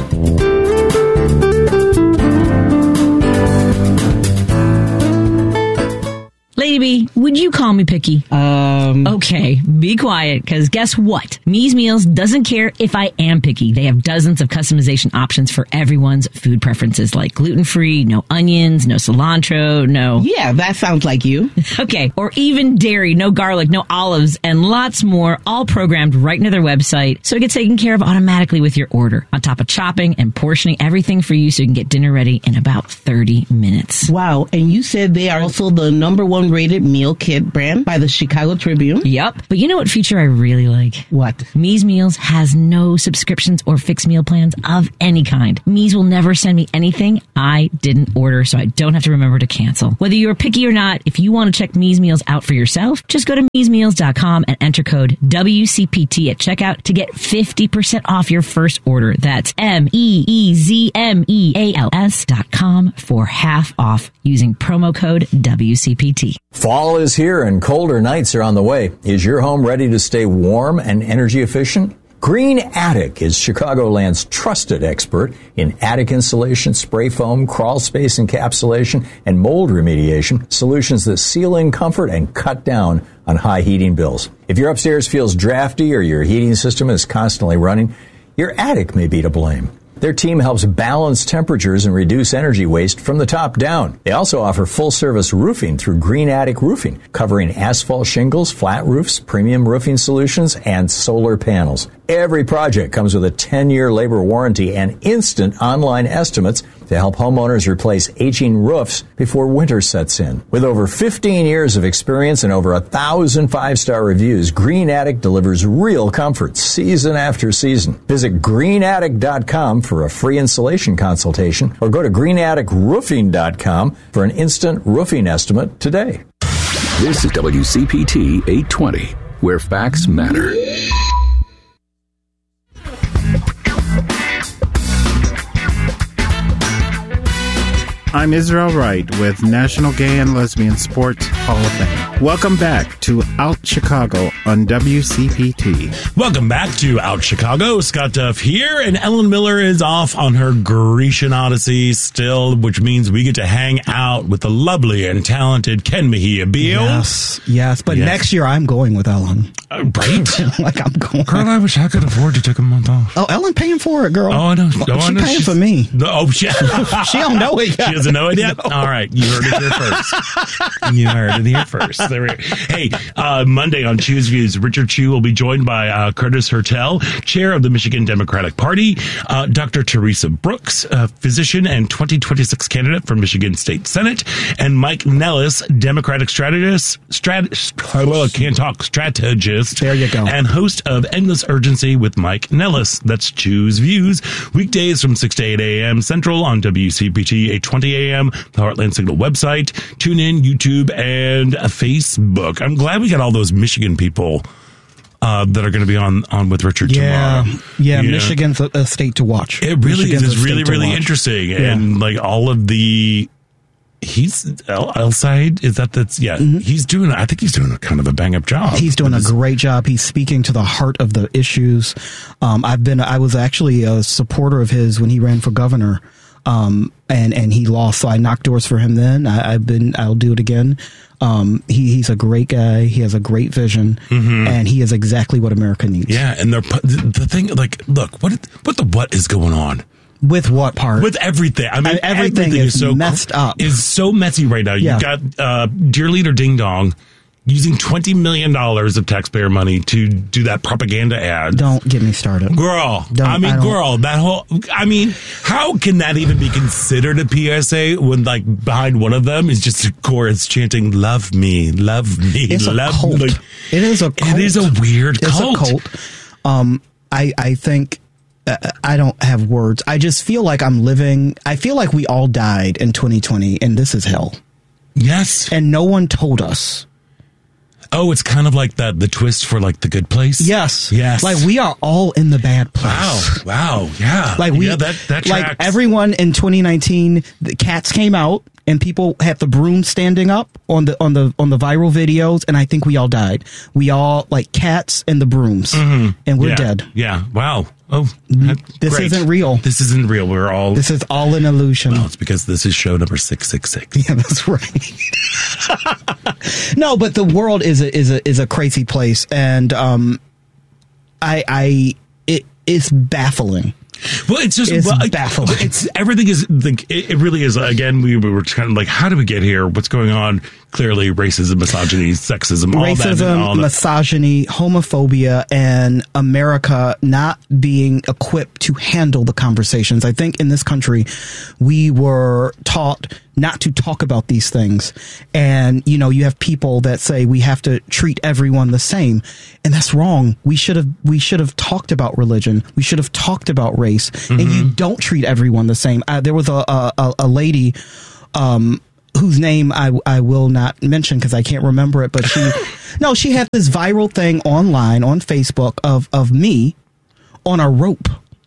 Lady B, would you call me picky? Um. Okay, be quiet, because guess what? Me's Meals doesn't care if I am picky. They have dozens of customization options for everyone's food preferences, like gluten-free, no onions, no cilantro, no... Yeah, that sounds like you. Okay, or even dairy, no garlic, no olives, and lots more, all programmed right into their website, so it gets taken care of automatically with your order, on top of chopping and portioning everything for you so you can get dinner ready in about thirty minutes. Wow, and you said they are also the number one rated meal kit brand by the Chicago Tribune? Yep. But you know what feature I really like? What? Me's Meals has no subscriptions or fixed meal plans of any kind. Me's will never send me anything I didn't order, so I don't have to remember to cancel. Whether you're picky or not, if you want to check Me's Meals out for yourself, just go to me's meals dot com and enter code W C P T at checkout to get fifty percent off your first order. That's M E E Z M E A L S dot com for half off using promo code W C P T. Fall is here and colder nights are on the way. Is your home ready to stay warm and energy efficient? Green Attic is Chicagoland's trusted expert in attic insulation, spray foam, crawl space encapsulation, and mold remediation, solutions that seal in comfort and cut down on high heating bills. If your upstairs feels drafty or your heating system is constantly running, your attic may be to blame. Their team helps balance temperatures and reduce energy waste from the top down. They also offer full-service roofing through Green Attic Roofing, covering asphalt shingles, flat roofs, premium roofing solutions, and solar panels. Every project comes with a ten-year labor warranty and instant online estimates to help homeowners replace aging roofs before winter sets in. With over fifteen years of experience and over a thousand five-star reviews, Green Attic delivers real comfort season after season. Visit green attic dot com for a free installation consultation or go to green attic roofing dot com for an instant roofing estimate today. This is W C P T eight twenty, where facts matter. I'm Israel Wright with National Gay and Lesbian Sports Hall of Fame. Welcome back to Out Chicago on W C P T. Welcome back to Out Chicago. Scott Duff here, and Ellen Miller is off on her Grecian Odyssey still, which means we get to hang out with the lovely and talented Ken Mejia Beal. Yes, yes, but Yes. next year I'm going with Ellen. Uh, right? Like I'm going. Girl, I wish I could afford to take a month off. Oh, Ellen paying for it, girl. Oh, I know. Well, Oh, I she know. paying She's- for me. No, oh, she, She don't know it yet. She doesn't know it yet? No. All right. You heard it here first. You heard it here first. There we go. Hey, uh, Monday on Choose Views, Richard Chu will be joined by uh, Curtis Hertel, chair of the Michigan Democratic Party, uh, Doctor Teresa Brooks, uh, physician and twenty twenty-six candidate for Michigan State Senate, and Mike Nellis, Democratic strategist, strat, well, I can't talk, strategist. There you go. And host of Endless Urgency with Mike Nellis. That's Choose Views, weekdays from six to eight a.m. Central on W C P T eight twenty a.m., the Heartland Signal website, TuneIn, YouTube, and uh, Facebook. I'm glad we got all those Michigan people uh, that are going to be on, on with Richard Yeah, tomorrow. yeah, You know? Michigan's a, a state to watch. It really Michigan's is. a It's really, state to really watch. interesting. Yeah. And like all of the... He's El, El Said, is that that's yeah Mm-hmm. he's doing I think he's doing a kind of a bang up job. He's doing a great job. He's speaking to the heart of the issues. Um, I've been, I was actually a supporter of his when he ran for governor. Um, and, and he lost. So I knocked doors for him then. I, I've been, I'll do it again. Um, he, he's a great guy. He has a great vision, Mhm. and he is exactly what America needs. Yeah, and they're pu- the, the thing like look what what the what is going on With what part? with everything. I mean, And everything is so messed up. Is so messy right now. Yeah. You've got uh, Dear Leader Ding Dong using twenty million dollars of taxpayer money to do that propaganda ad. Don't get me started. Girl, Don't- I mean, I don't- girl, that whole, I mean, how can that even be considered a P S A when, like, behind one of them is just a chorus chanting, love me, love me, It's a love cult. Like, It is a cult. It is a weird It's cult. a cult. Um, I, I think, uh, I don't have words. I just feel like I'm living, I feel like we all died in twenty twenty, and this is hell. Yes. And no one told us. Oh, it's kind of like that, the twist for, like, The Good Place? Yes. Yes. Like, we are all in the bad place. Wow. Wow. Yeah. Like, we, yeah, that, that like, tracks. everyone in twenty nineteen, the Cats came out, and people had the broom standing up on the on the on the viral videos, and I think we all died. We all like cats and the brooms, mm-hmm. and we're yeah. dead. Yeah. Wow. Oh, this great. isn't real. This isn't real. We're all. This is all an illusion. Well, it's because this is show number six six six. Yeah, that's right. No, but the world is a is a is a crazy place, and um, I I it is baffling. Well, it's just it's well, baffling. It's everything is like it, it really is. Again, we were kind of like, how do we get here? What's going on? Clearly, racism, misogyny, sexism, all racism, that, all that. misogyny, homophobia, and America not being equipped to handle the conversations. I think in this country, we were taught not to talk about these things. And, you know, you have people that say we have to treat everyone the same. And that's wrong. We should have, we should have talked about religion. We should have talked about race. Mm-hmm. And you don't treat everyone the same. Uh, there was a, a, a lady, um, whose name I, I will not mention because I can't remember it, but she, no, she had this viral thing online on Facebook of, of me on a rope.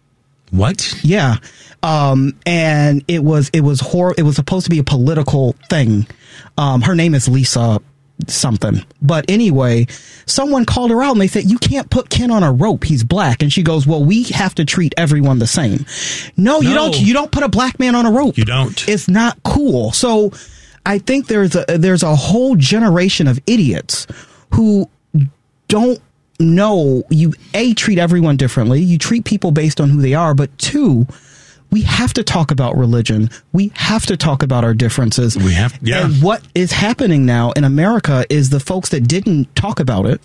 What? Yeah. Um, and it was, it was hor- it was supposed to be a political thing. Um, her name is Lisa something. But anyway, someone called her out and they said, you can't put Ken on a rope. He's black. And she goes, well, we have to treat everyone the same. No, you No. don't, you don't put a black man on a rope. You don't. It's not cool. So I think there's a, there's a whole generation of idiots who don't know you, A, treat everyone differently. You treat people based on who they are, but two, we have to talk about religion. We have to talk about our differences. We have, yeah. And what is happening now in America is the folks that didn't talk about it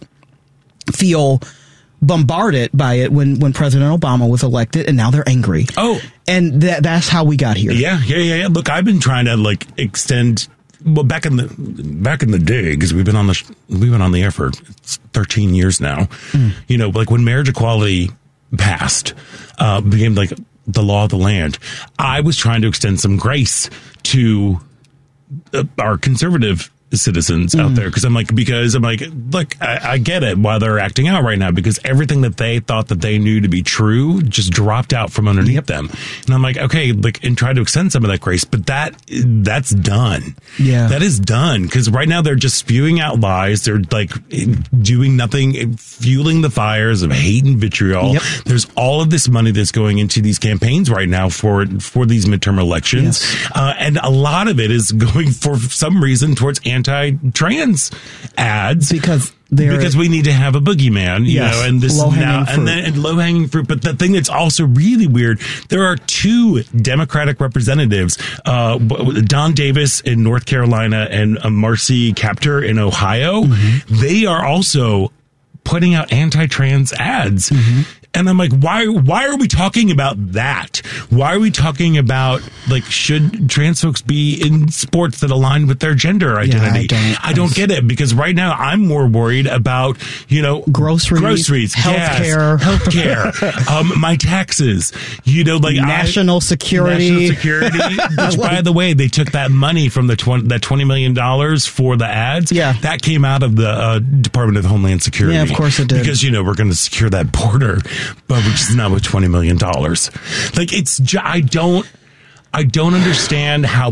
feel bombarded by it when, when President Obama was elected, and now they're angry. Oh. And that that's how we got here. Yeah, yeah, yeah, yeah. Look, I've been trying to like extend. Well, back in the back in the day, because we've been on the sh- we've been on the air for thirteen years now. Mm. You know, like when marriage equality passed, uh, became like the law of the land. I was trying to extend some grace to uh, our conservative citizens mm. out there, because I'm like, because I'm like, look, I, I get it why they're acting out right now, because everything that they thought that they knew to be true just dropped out from underneath yep. them. And I'm like, okay, like, and try to extend some of that grace, but that that's done. Yeah, that is done, because right now they're just spewing out lies. They're like doing nothing, fueling the fires of hate and vitriol. Yep. There's all of this money that's going into these campaigns right now for for these midterm elections, yes. uh, and a lot of it is going for some reason towards anti-trans ads, because because we need to have a boogeyman, you yes, know, and this is now fruit. and then and low hanging fruit. But the thing that's also really weird, there are two Democratic representatives, uh, Don Davis in North Carolina and uh, Marcy Kaptur in Ohio. Mm-hmm. They are also putting out anti-trans ads. Mm-hmm. And I'm like, why, why are we talking about that? Why are we talking about, like, should trans folks be in sports that align with their gender identity? Yeah, I don't, I don't get it, because right now I'm more worried about, you know, groceries, groceries, healthcare, yes, healthcare, um, my taxes, you know, like national I, security, national security, which by the way, they took that money from the twenty, that twenty million dollars for the ads. Yeah. That came out of the uh, Department of Homeland Security. Yeah, of course it did. Because, you know, we're going to secure that border, but which is now with twenty million dollars. Like, it's, I don't, I don't understand how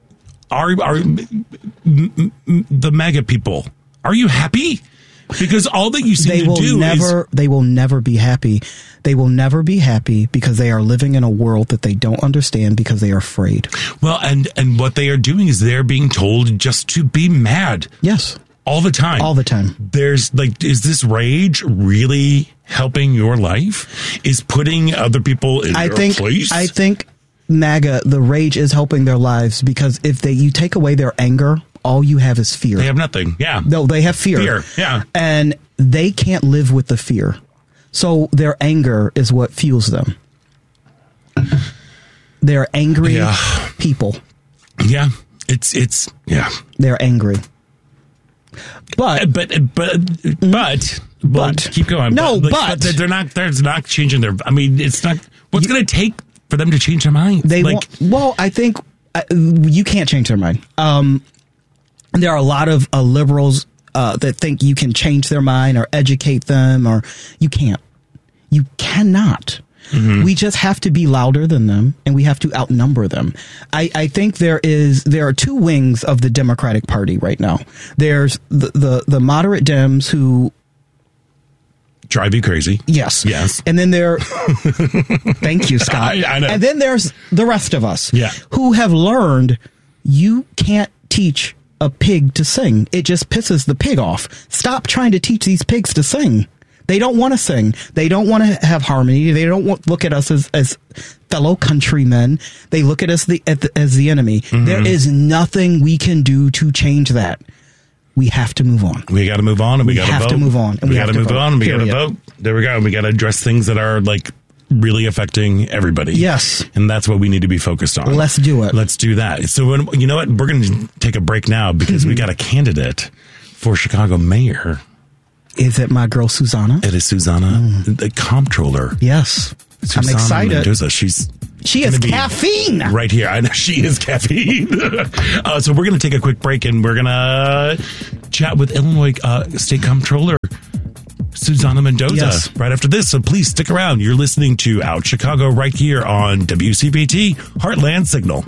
are, are m- m- the MAGA people, are you happy? Because all that you seem they to will do never, is... They will never be happy. They will never be happy because they are living in a world that they don't understand because they are afraid. Well, and, and what they are doing is they're being told just to be mad. Yes. All the time. All the time. There's like, is this rage really helping your life? Is putting other people in I their think, place? I think MAGA, the rage is helping their lives, because if they you take away their anger, all you have is fear. They have nothing. Yeah. No, they have fear. Fear. Yeah. And they can't live with the fear. So their anger is what fuels them. They're angry yeah. people. Yeah. It's, it's, yeah. They're angry. But, but, but, but, well, but, keep going. No, but, but, but they're not, they're not changing their, I mean, it's not, what's going to take for them to change their mind? They like, want, well, I think uh, you can't change their mind. Um, there are a lot of uh, liberals uh, that think you can change their mind or educate them, or you can't. You cannot. Mm-hmm. We just have to be louder than them, and we have to outnumber them. I, I think there is there are two wings of the Democratic Party right now. There's the the, the moderate Dems who drive you crazy. Yes. Yes. And then there, thank you, Scott. I, I know. And then there's the rest of us yeah. who have learned you can't teach a pig to sing. It just pisses the pig off. Stop trying to teach these pigs to sing. They don't want to sing. They don't want to have harmony. They don't want, look at us as, as fellow countrymen. They look at us the, at the, as the enemy. Mm-hmm. There is nothing we can do to change that. We have to move on. We got to move on, and we, we got have vote. to move on. And we, we got to move vote, on, and we got to period. vote. There we go. And we got to address things that are like really affecting everybody. Yes. And that's what we need to be focused on. Let's do it. Let's do that. So when, you know what? We're going to take a break now because we got a candidate for Chicago mayor. Is it my girl Susanna? It is Susanna, mm. the comptroller. Yes. Susanna I'm excited. Mendoza. She's She is caffeine. Right here. I know she is caffeine. uh, so we're going to take a quick break, and we're going to chat with Illinois uh, State Comptroller Susanna Mendoza yes. right after this. So please stick around. You're listening to Out Chicago right here on W C P T Heartland Signal.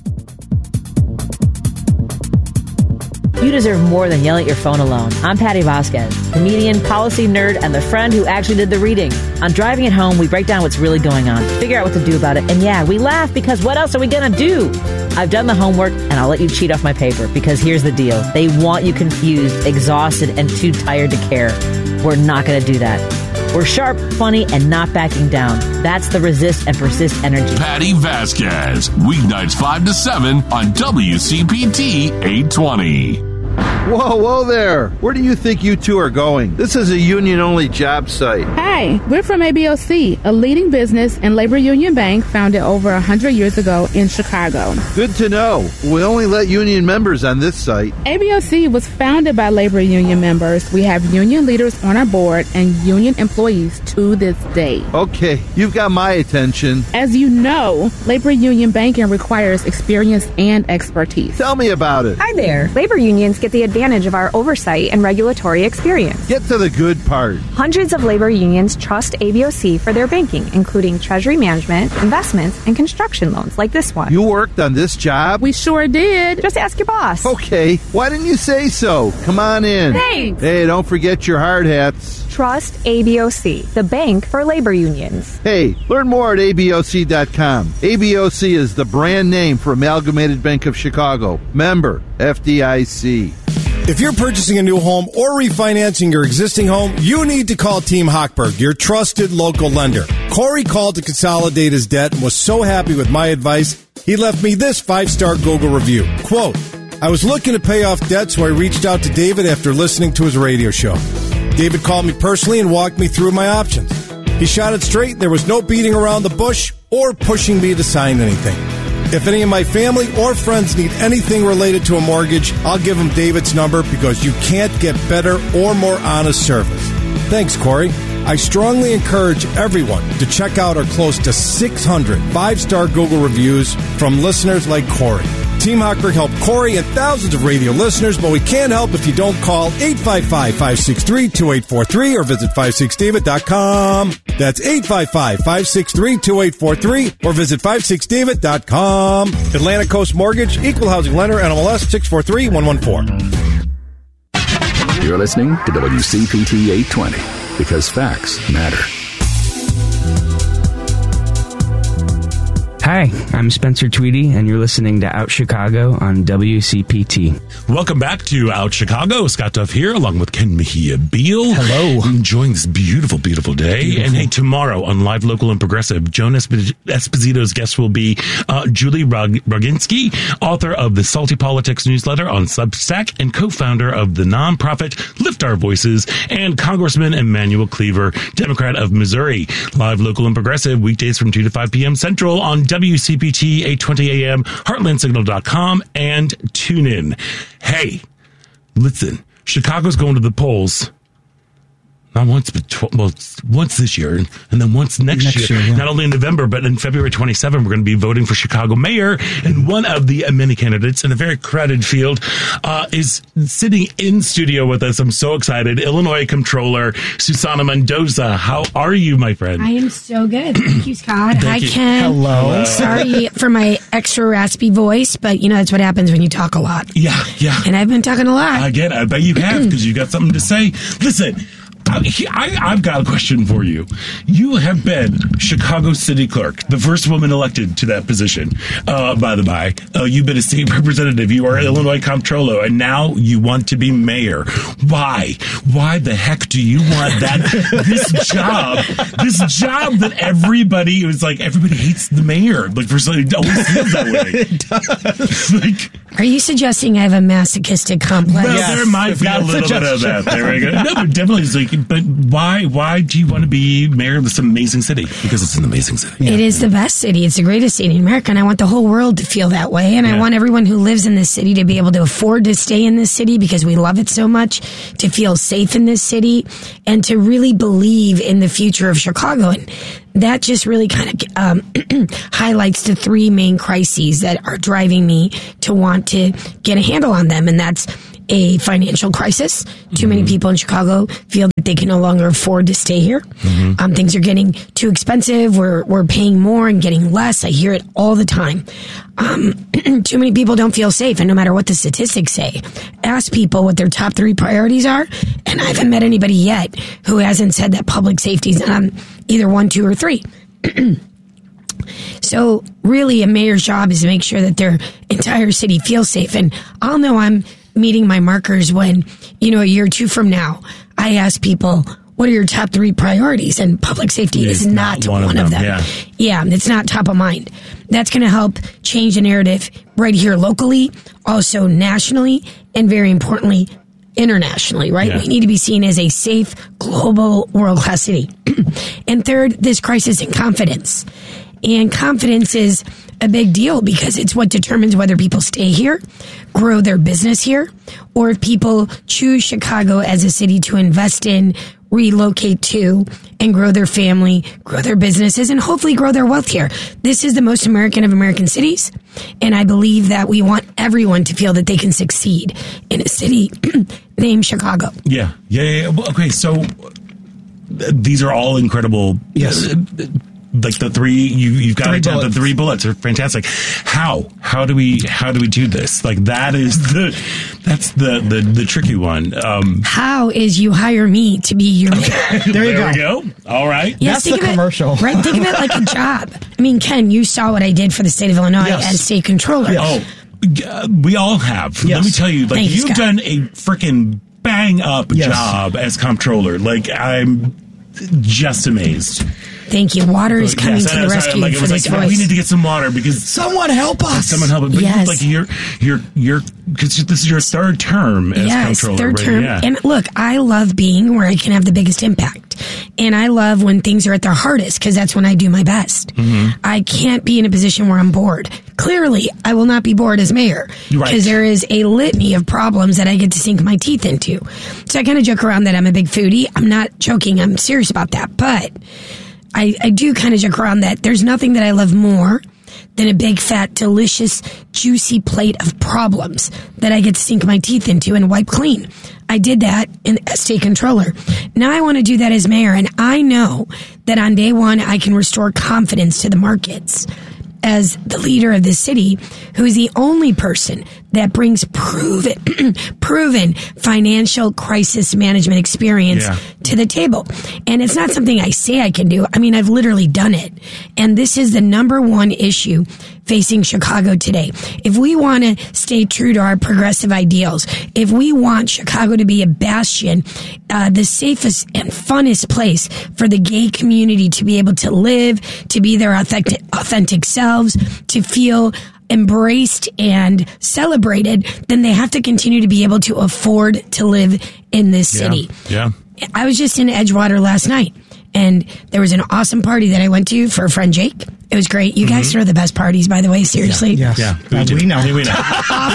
You deserve more than yelling at your phone alone. I'm Patty Vasquez, comedian, policy nerd, and the friend who actually did the reading. On Driving It Home, we break down what's really going on, figure out what to do about it, and yeah, we laugh because what else are we going to do? I've done the homework, and I'll let you cheat off my paper because here's the deal. They want you confused, exhausted, and too tired to care. We're not going to do that. We're sharp, funny, and not backing down. That's the resist and persist energy. Patty Vasquez, weeknights five to seven on W C P T eight twenty. Whoa, whoa there. Where do you think you two are going? This is a union-only job site. Hi, we're from A B O C, a leading business and labor union bank founded over one hundred years ago in Chicago. Good to know. We only let union members on this site. A B O C was founded by labor union members. We have union leaders on our board and union employees to this day. Okay, you've got my attention. As you know, labor union banking requires experience and expertise. Tell me about it. Hi there. Labor unions get the advantage of our oversight and regulatory experience. Get to the good part. Hundreds of labor unions trust A B O C for their banking, including treasury management, investments, and construction loans like this one. You worked on this job? We sure did. Just ask your boss. Okay, why didn't you say so? Come on in. Thanks. Hey, don't forget your hard hats. Trust A B O C, the bank for labor unions. Hey, learn more at A B O C dot com. A B O C is the brand name for Amalgamated Bank of Chicago. Member, F D I C. If you're purchasing a new home or refinancing your existing home, you need to call Team Hochberg, your trusted local lender. Corey called to consolidate his debt and was so happy with my advice, he left me this five-star Google review. Quote, I was looking to pay off debt, so I reached out to David after listening to his radio show. David called me personally and walked me through my options. He shot it straight, and there was no beating around the bush or pushing me to sign anything. If any of my family or friends need anything related to a mortgage, I'll give them David's number because you can't get better or more honest service. Thanks, Corey. I strongly encourage everyone to check out our close to six hundred five-star Google reviews from listeners like Corey. Team Hochberg helped Corey and thousands of radio listeners, but we can't help if you don't call eight five five, five six three, two eight four three or visit five six david dot com. That's eight five five, five six three, two eight four three or visit five six david dot com. Atlantic Coast Mortgage, Equal Housing Lender, N M L S six four three one one four. You're listening to W C P T eight twenty because facts matter. Hi, I'm Spencer Tweedy, and you're listening to Out Chicago on W C P T. Welcome back to Out Chicago. Scott Duff here, along with Ken Mejia Beal. Hello. Enjoying this beautiful, beautiful day. Beautiful. And hey, tomorrow on Live, Local, and Progressive, Joan Esp- Esposito's guest will be uh, Julie Rog- Roginski, author of the Salty Politics newsletter on Substack and co-founder of the nonprofit Lift Our Voices, and Congressman Emanuel Cleaver, Democrat of Missouri. Live, Local, and Progressive, weekdays from two to five p.m. Central on W C P T eight twenty a.m., heartland signal dot com, and tune in. Hey, listen, Chicago's going to the polls Not once, but tw- well, once this year, and then once next, Next year. year, yeah. Not only in November, but in February twenty-seventh, we're going to be voting for Chicago mayor. And one of the many candidates in a very crowded field uh, is sitting in studio with us. I'm so excited. Illinois Comptroller Susana Mendoza. How are you, my friend? I am so good. Thank you, Scott. Thank Hi, you. Ken. Hello. Sorry for my extra raspy voice, but you know that's what happens when you talk a lot. Yeah, yeah. And I've been talking a lot. Again, I bet you have because you got something to say. Listen. I, I, I've got a question for you. You have been Chicago City Clerk, the first woman elected to that position, uh, by the by. Uh, you've been a state representative. You are Illinois Comptroller, and now you want to be mayor. Why? Why the heck do you want that? This job, this job that everybody, it was like, everybody hates the mayor. Like, for some, it always feels that way. Like, Are you suggesting I have a masochistic complex? well, there might be a little bit of that. There we go. No, but definitely, it's like, but why? Why do you want to be mayor of this amazing city? Because it's an amazing city. It is the best city. It's the greatest city in America, and I want the whole world to feel that way. And Yeah. I want everyone who lives in this city to be able to afford to stay in this city because we love it so much, to feel safe in this city, and to really believe in the future of Chicago. And that just really kind of um, highlights the three main crises that are driving me to want to get a handle on them. And that's a financial crisis. Too many people in Chicago feel that they can no longer afford to stay here. Mhm. Um, things are getting too expensive. We're, we're paying more and getting less. I hear it all the time. Um, too many people don't feel safe. And no matter what the statistics say, ask people what their top three priorities are. And I haven't met anybody yet who hasn't said that public safety is on either one, two, or three. So really a mayor's job is to make sure that their entire city feels safe. And I'll know I'm meeting my markers when, you know, a year or two from now, I ask people, what are your top three priorities? And public safety is not, one, of them. Yeah. Yeah, it's not top of mind. That's going to help change the narrative right here locally, also nationally, and very importantly, internationally, right? Yeah. We need to be seen as a safe, global, world-class city. And third, this crisis in confidence. And confidence is a big deal because it's what determines whether people stay here, grow their business here, or if people choose Chicago as a city to invest in, relocate to, and grow their family, grow their businesses, and hopefully grow their wealth here. This is the most American of American cities, and I believe that we want everyone to feel that they can succeed in a city named Chicago. Yeah, yeah, yeah. Well, okay, so uh, these are all incredible. Yes. Like the three, you, you've got Three it down. The bullets. three bullets are fantastic. How? How do we? How do we do this? Like that is the, that's the the, the tricky one. Um, How is you hire me to be your mayor? There you there we go. go. All right. Yes, That's the think of it- commercial. right? Think of it like a job. I mean, Ken, you saw what I did for the state of Illinois Yes. as state controller. Oh, uh, we all have. Let me tell you, like Thank you, you've Scott. done a freaking bang up Yes. job as comptroller. Like I'm just amazed. Thank you. Water is coming Yes, to I the was- rescue like, it for was this like, voice. we need to get some water because someone help us. Someone help it. But Yes. like you're you're you're because this is your third term as Yes, comptroller. third right? term. Yeah. And look, I love being where I can have the biggest impact. And I love when things are at their hardest because that's when I do my best. Mm-hmm. I can't be in a position where I'm bored. Clearly, I will not be bored as mayor because Right. there is a litany of problems that I get to sink my teeth into. So I kind of joke around that I'm a big foodie. I'm not joking. I'm serious about that. But I, I do kind of joke around that there's nothing that I love more than a big, fat, delicious, juicy plate of problems that I get to sink my teeth into and wipe clean. I did that in, as state controller. Now I want to do that as mayor, and I know that on day one I can restore confidence to the markets as the leader of the city, who is the only person that brings proven, proven financial crisis management experience Yeah. to the table. And it's not something I say I can do. I mean, I've literally done it. And this is the number one issue facing Chicago today. If we want to stay true to our progressive ideals, if we want Chicago to be a bastion, uh, the safest and funnest place for the gay community to be able to live, to be their authentic, authentic selves, to feel embraced and celebrated, then they have to continue to be able to afford to live in this Yeah. city. Yeah. I was just in Edgewater last night, And there was an awesome party that I went to for a friend Jake. It was great. You guys Mhm. throw the best parties, by the way. Seriously. Yes. Yeah, Uh, do. we know. Yeah, we know.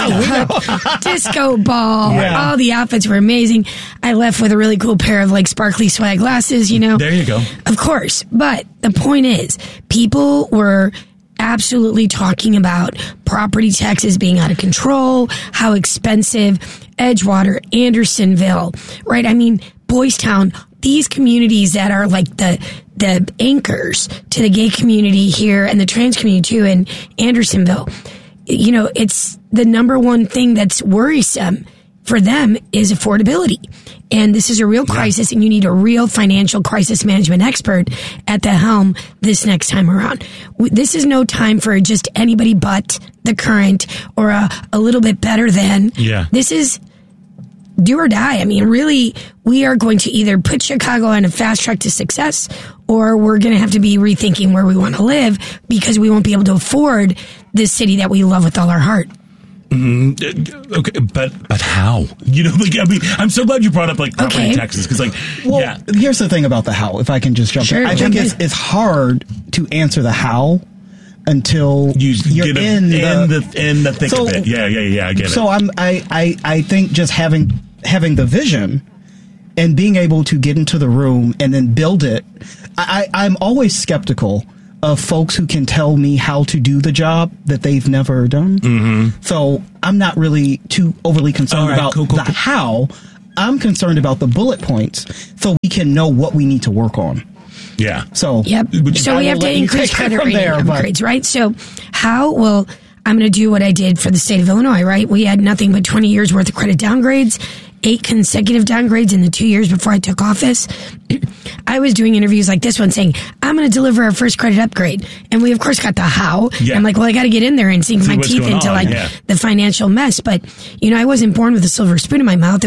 Disco ball. Yeah. All the outfits were amazing. I left with a really cool pair of like sparkly swag glasses, you know. There you go. Of course. But the point is, people were absolutely talking about property taxes being out of control, how expensive Edgewater, Andersonville, right? I mean, Boys Town, these communities that are like the the anchors to the gay community here and the trans community too in Andersonville. You know, it's the number one thing that's worrisome for them is affordability. And this is a real crisis, and you need a real financial crisis management expert at the helm this next time around. W- This is no time for just anybody but the current or a, a little bit better than. Yeah. This is do or die. I mean, really, we are going to either put Chicago on a fast track to success, or we're going to have to be rethinking where we want to live because we won't be able to afford this city that we love with all our heart. Mm, okay, but but how? You know, like I mean, I'm so glad you brought up like property Okay. taxes because like Well, yeah, here's the thing about the how, if I can just jump Sure, in. I jump think it's, in. it's hard to answer the how until you you're get a, in, in the, the in the thick So- of it. Yeah, yeah, yeah. I get so it. I'm I, I I think just having having the vision and being able to get into the room and then build it. I, I I'm always skeptical of folks who can tell me how to do the job that they've never done. Mm-hmm. So I'm not really too overly concerned All right, about cool, cool, the cool. how. I'm concerned about the bullet points so we can know what we need to work on. Yeah. So Yep. Which So I we will have to let you increase take it credit from rating there, but- upgrades, right? So how? Well, I'm going to do what I did for the state of Illinois, right? We had nothing but twenty years worth of credit downgrades, eight consecutive downgrades in the two years before I took office. I was doing interviews like this one saying, I'm going to deliver our first credit upgrade. And we, of course, got the how. Yeah. I'm like, well, I got to get in there and sink See my what's teeth going into on, like yeah. the financial mess. But, you know, I wasn't born with a silver spoon in my mouth.